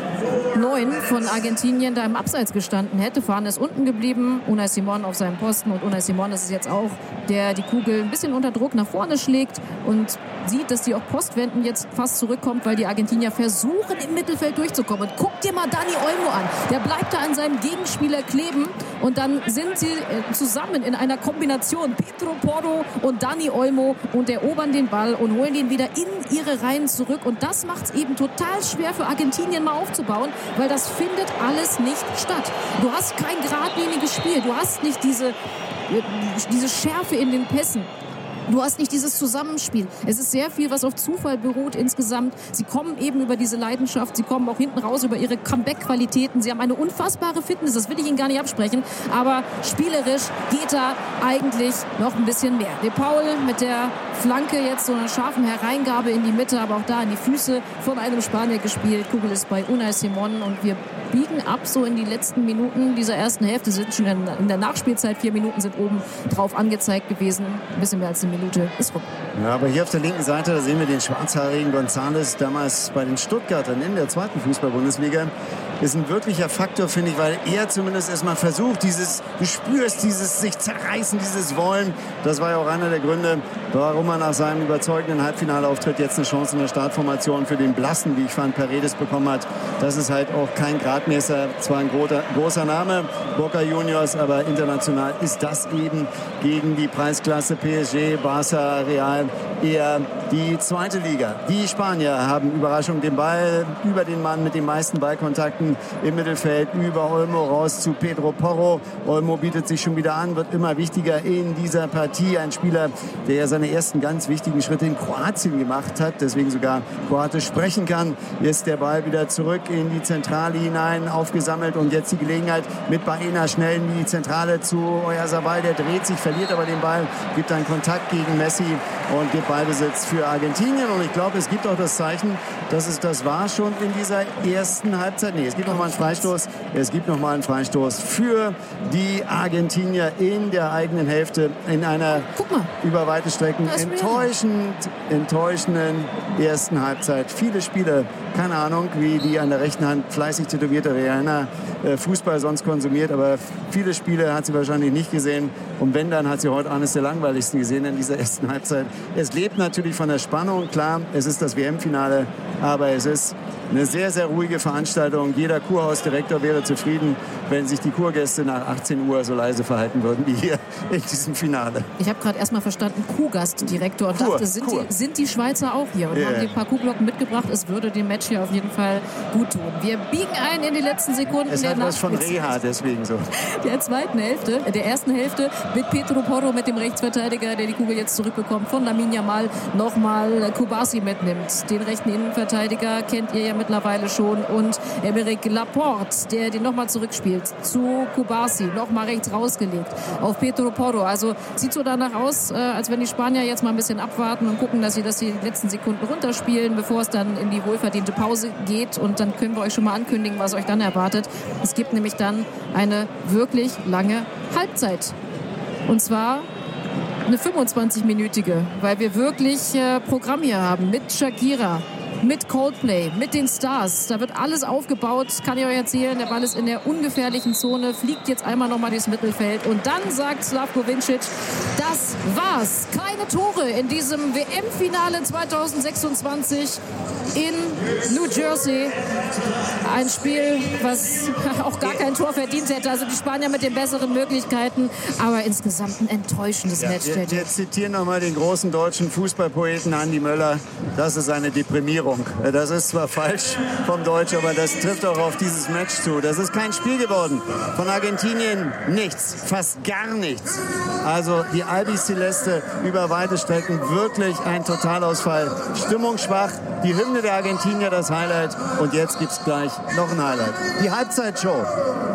neun von Argentinien da im Abseits gestanden hätte. Fahne ist unten geblieben, Unai Simón auf seinem Posten und Unai Simón ist es jetzt auch, der die Kugel ein bisschen unter Druck nach vorne schlägt und sieht, dass die auch Postwenden jetzt fast zurückkommt, weil die Argentinier versuchen im Mittelfeld durchzukommen. Und guck dir mal Dani Olmo an, der bleibt da an seinem Gegenspieler kleben und dann sind sie zusammen in einer Kombination, Pedro Porro und Dani Olmo, und erobern den Ball und holen ihn wieder in ihre Reihen zurück und das macht es eben total schwer für Argentinien mal aufzubauen, weil das findet alles nicht statt. Du hast kein geradliniges Spiel, du hast nicht diese, diese Schärfe in den Pässen. Du hast nicht dieses Zusammenspiel. Es ist sehr viel, was auf Zufall beruht insgesamt. Sie kommen eben über diese Leidenschaft, sie kommen auch hinten raus über ihre Comeback-Qualitäten. Sie haben eine unfassbare Fitness, das will ich Ihnen gar nicht absprechen. Aber spielerisch geht da eigentlich noch ein bisschen mehr. De Paul mit der Flanke jetzt, so einer scharfen Hereingabe in die Mitte, aber auch da in die Füße von einem Spanier gespielt. Kugel ist bei Unai Simón und wir biegen ab so in die letzten Minuten dieser ersten Hälfte. Sind schon in der Nachspielzeit, vier Minuten sind oben drauf angezeigt gewesen. Ein bisschen mehr als eine Minute ist rum. Ja, aber hier auf der linken Seite, da sehen wir den schwarzhaarigen González, damals bei den Stuttgartern in der zweiten Fußball-Bundesliga. Ist ein wirklicher Faktor, finde ich, weil er zumindest erstmal versucht, dieses, du spürst dieses sich zerreißen, dieses Wollen. Das war ja auch einer der Gründe, warum er nach seinem überzeugenden Halbfinalauftritt jetzt eine Chance in der Startformation für den blassen, wie ich fand, Paredes bekommen hat. Das ist halt auch kein Gradmesser, zwar ein großer, großer Name, Boca Juniors, aber international ist das eben gegen die Preisklasse P S G, Barca, Real eher die zweite Liga. Die Spanier haben Überraschung den Ball über den Mann mit den meisten Ballkontakten im Mittelfeld, über Olmo raus zu Pedro Porro. Olmo bietet sich schon wieder an, wird immer wichtiger in dieser Partie. Ein Spieler, der ja seine ersten ganz wichtigen Schritte in Kroatien gemacht hat, deswegen sogar Kroatisch sprechen kann, ist der Ball wieder zurück in die Zentrale hinein aufgesammelt und jetzt die Gelegenheit mit Baena schnell in die Zentrale zu Oyarzabal. Der dreht sich, verliert aber den Ball, gibt einen Kontakt gegen Messi und gibt Ballbesitz für Argentinien. Und ich glaube, es gibt auch das Zeichen, dass es das war schon in dieser ersten Halbzeit. Nee, es gibt noch mal einen Freistoß. Es gibt noch mal einen Freistoß für die Argentinier in der eigenen Hälfte in einer über weite Strecken enttäuschend, enttäuschenden ersten Halbzeit. Viele Spieler, keine Ahnung, wie die an der rechten Hand fleißig tätowierte Rihanna äh, Fußball sonst konsumiert, aber viele Spiele hat sie wahrscheinlich nicht gesehen. Und wenn, dann hat sie heute eines der langweiligsten gesehen in dieser ersten Halbzeit. Es lebt natürlich von der Spannung, klar, es ist das W M-Finale, aber es ist eine sehr, sehr ruhige Veranstaltung. Jeder Kurhausdirektor wäre zufrieden, wenn sich die Kurgäste nach achtzehn Uhr so leise verhalten würden wie hier in diesem Finale. Ich habe gerade erstmal verstanden, Kuhgastdirektor, und Kur, dachte, sind die, sind die Schweizer auch hier und yeah. haben die ein paar Kuhglocken mitgebracht. Es würde dem Match hier auf jeden Fall gut tun. Wir biegen ein in die letzten Sekunden. Es hat was von Reha, deswegen so. Der zweiten Hälfte, der ersten Hälfte mit Pedro Porro, mit dem Rechtsverteidiger, der die Kugel jetzt zurückbekommt, von Lamine Yamal nochmal Kubasi mitnimmt. Den rechten Innenverteidiger kennt ihr ja mittlerweile schon, und Aymeric Laporte, der den nochmal zurückspielt zu Kubasi, nochmal rechts rausgelegt auf Pedro Porro. Also sieht so danach aus, äh, als wenn die Spanier jetzt mal ein bisschen abwarten und gucken, dass sie das die letzten Sekunden runterspielen, bevor es dann in die wohlverdiente Pause geht, und dann können wir euch schon mal ankündigen, was euch dann erwartet. Es gibt nämlich dann eine wirklich lange Halbzeit. Und zwar eine fünfundzwanzig-minütige, weil wir wirklich äh, Programm hier haben mit Shakira, mit Coldplay, mit den Stars. Da wird alles aufgebaut, kann ich euch erzählen. Der Ball ist in der ungefährlichen Zone, fliegt jetzt einmal nochmal durchs Mittelfeld. Und dann sagt Slavko Vincic, das war's. Keine Tore in diesem W M-Finale zweitausendsechsundzwanzig in New Jersey. Ein Spiel, was auch gar kein Tor verdient hätte. Also die Spanier mit den besseren Möglichkeiten. Aber insgesamt ein enttäuschendes ja, Match. Wir, wir zitieren nochmal den großen deutschen Fußballpoeten Andi Möller. Das ist eine Deprimierung. Das ist zwar falsch vom Deutsch, aber das trifft auch auf dieses Match zu. Das ist kein Spiel geworden. Von Argentinien nichts, fast gar nichts. Also die Albiceleste über weite Strecken wirklich ein Totalausfall. Stimmungsschwach, die Hymne der Argentinier das Highlight und jetzt gibt es gleich noch ein Highlight. Die Halbzeitshow.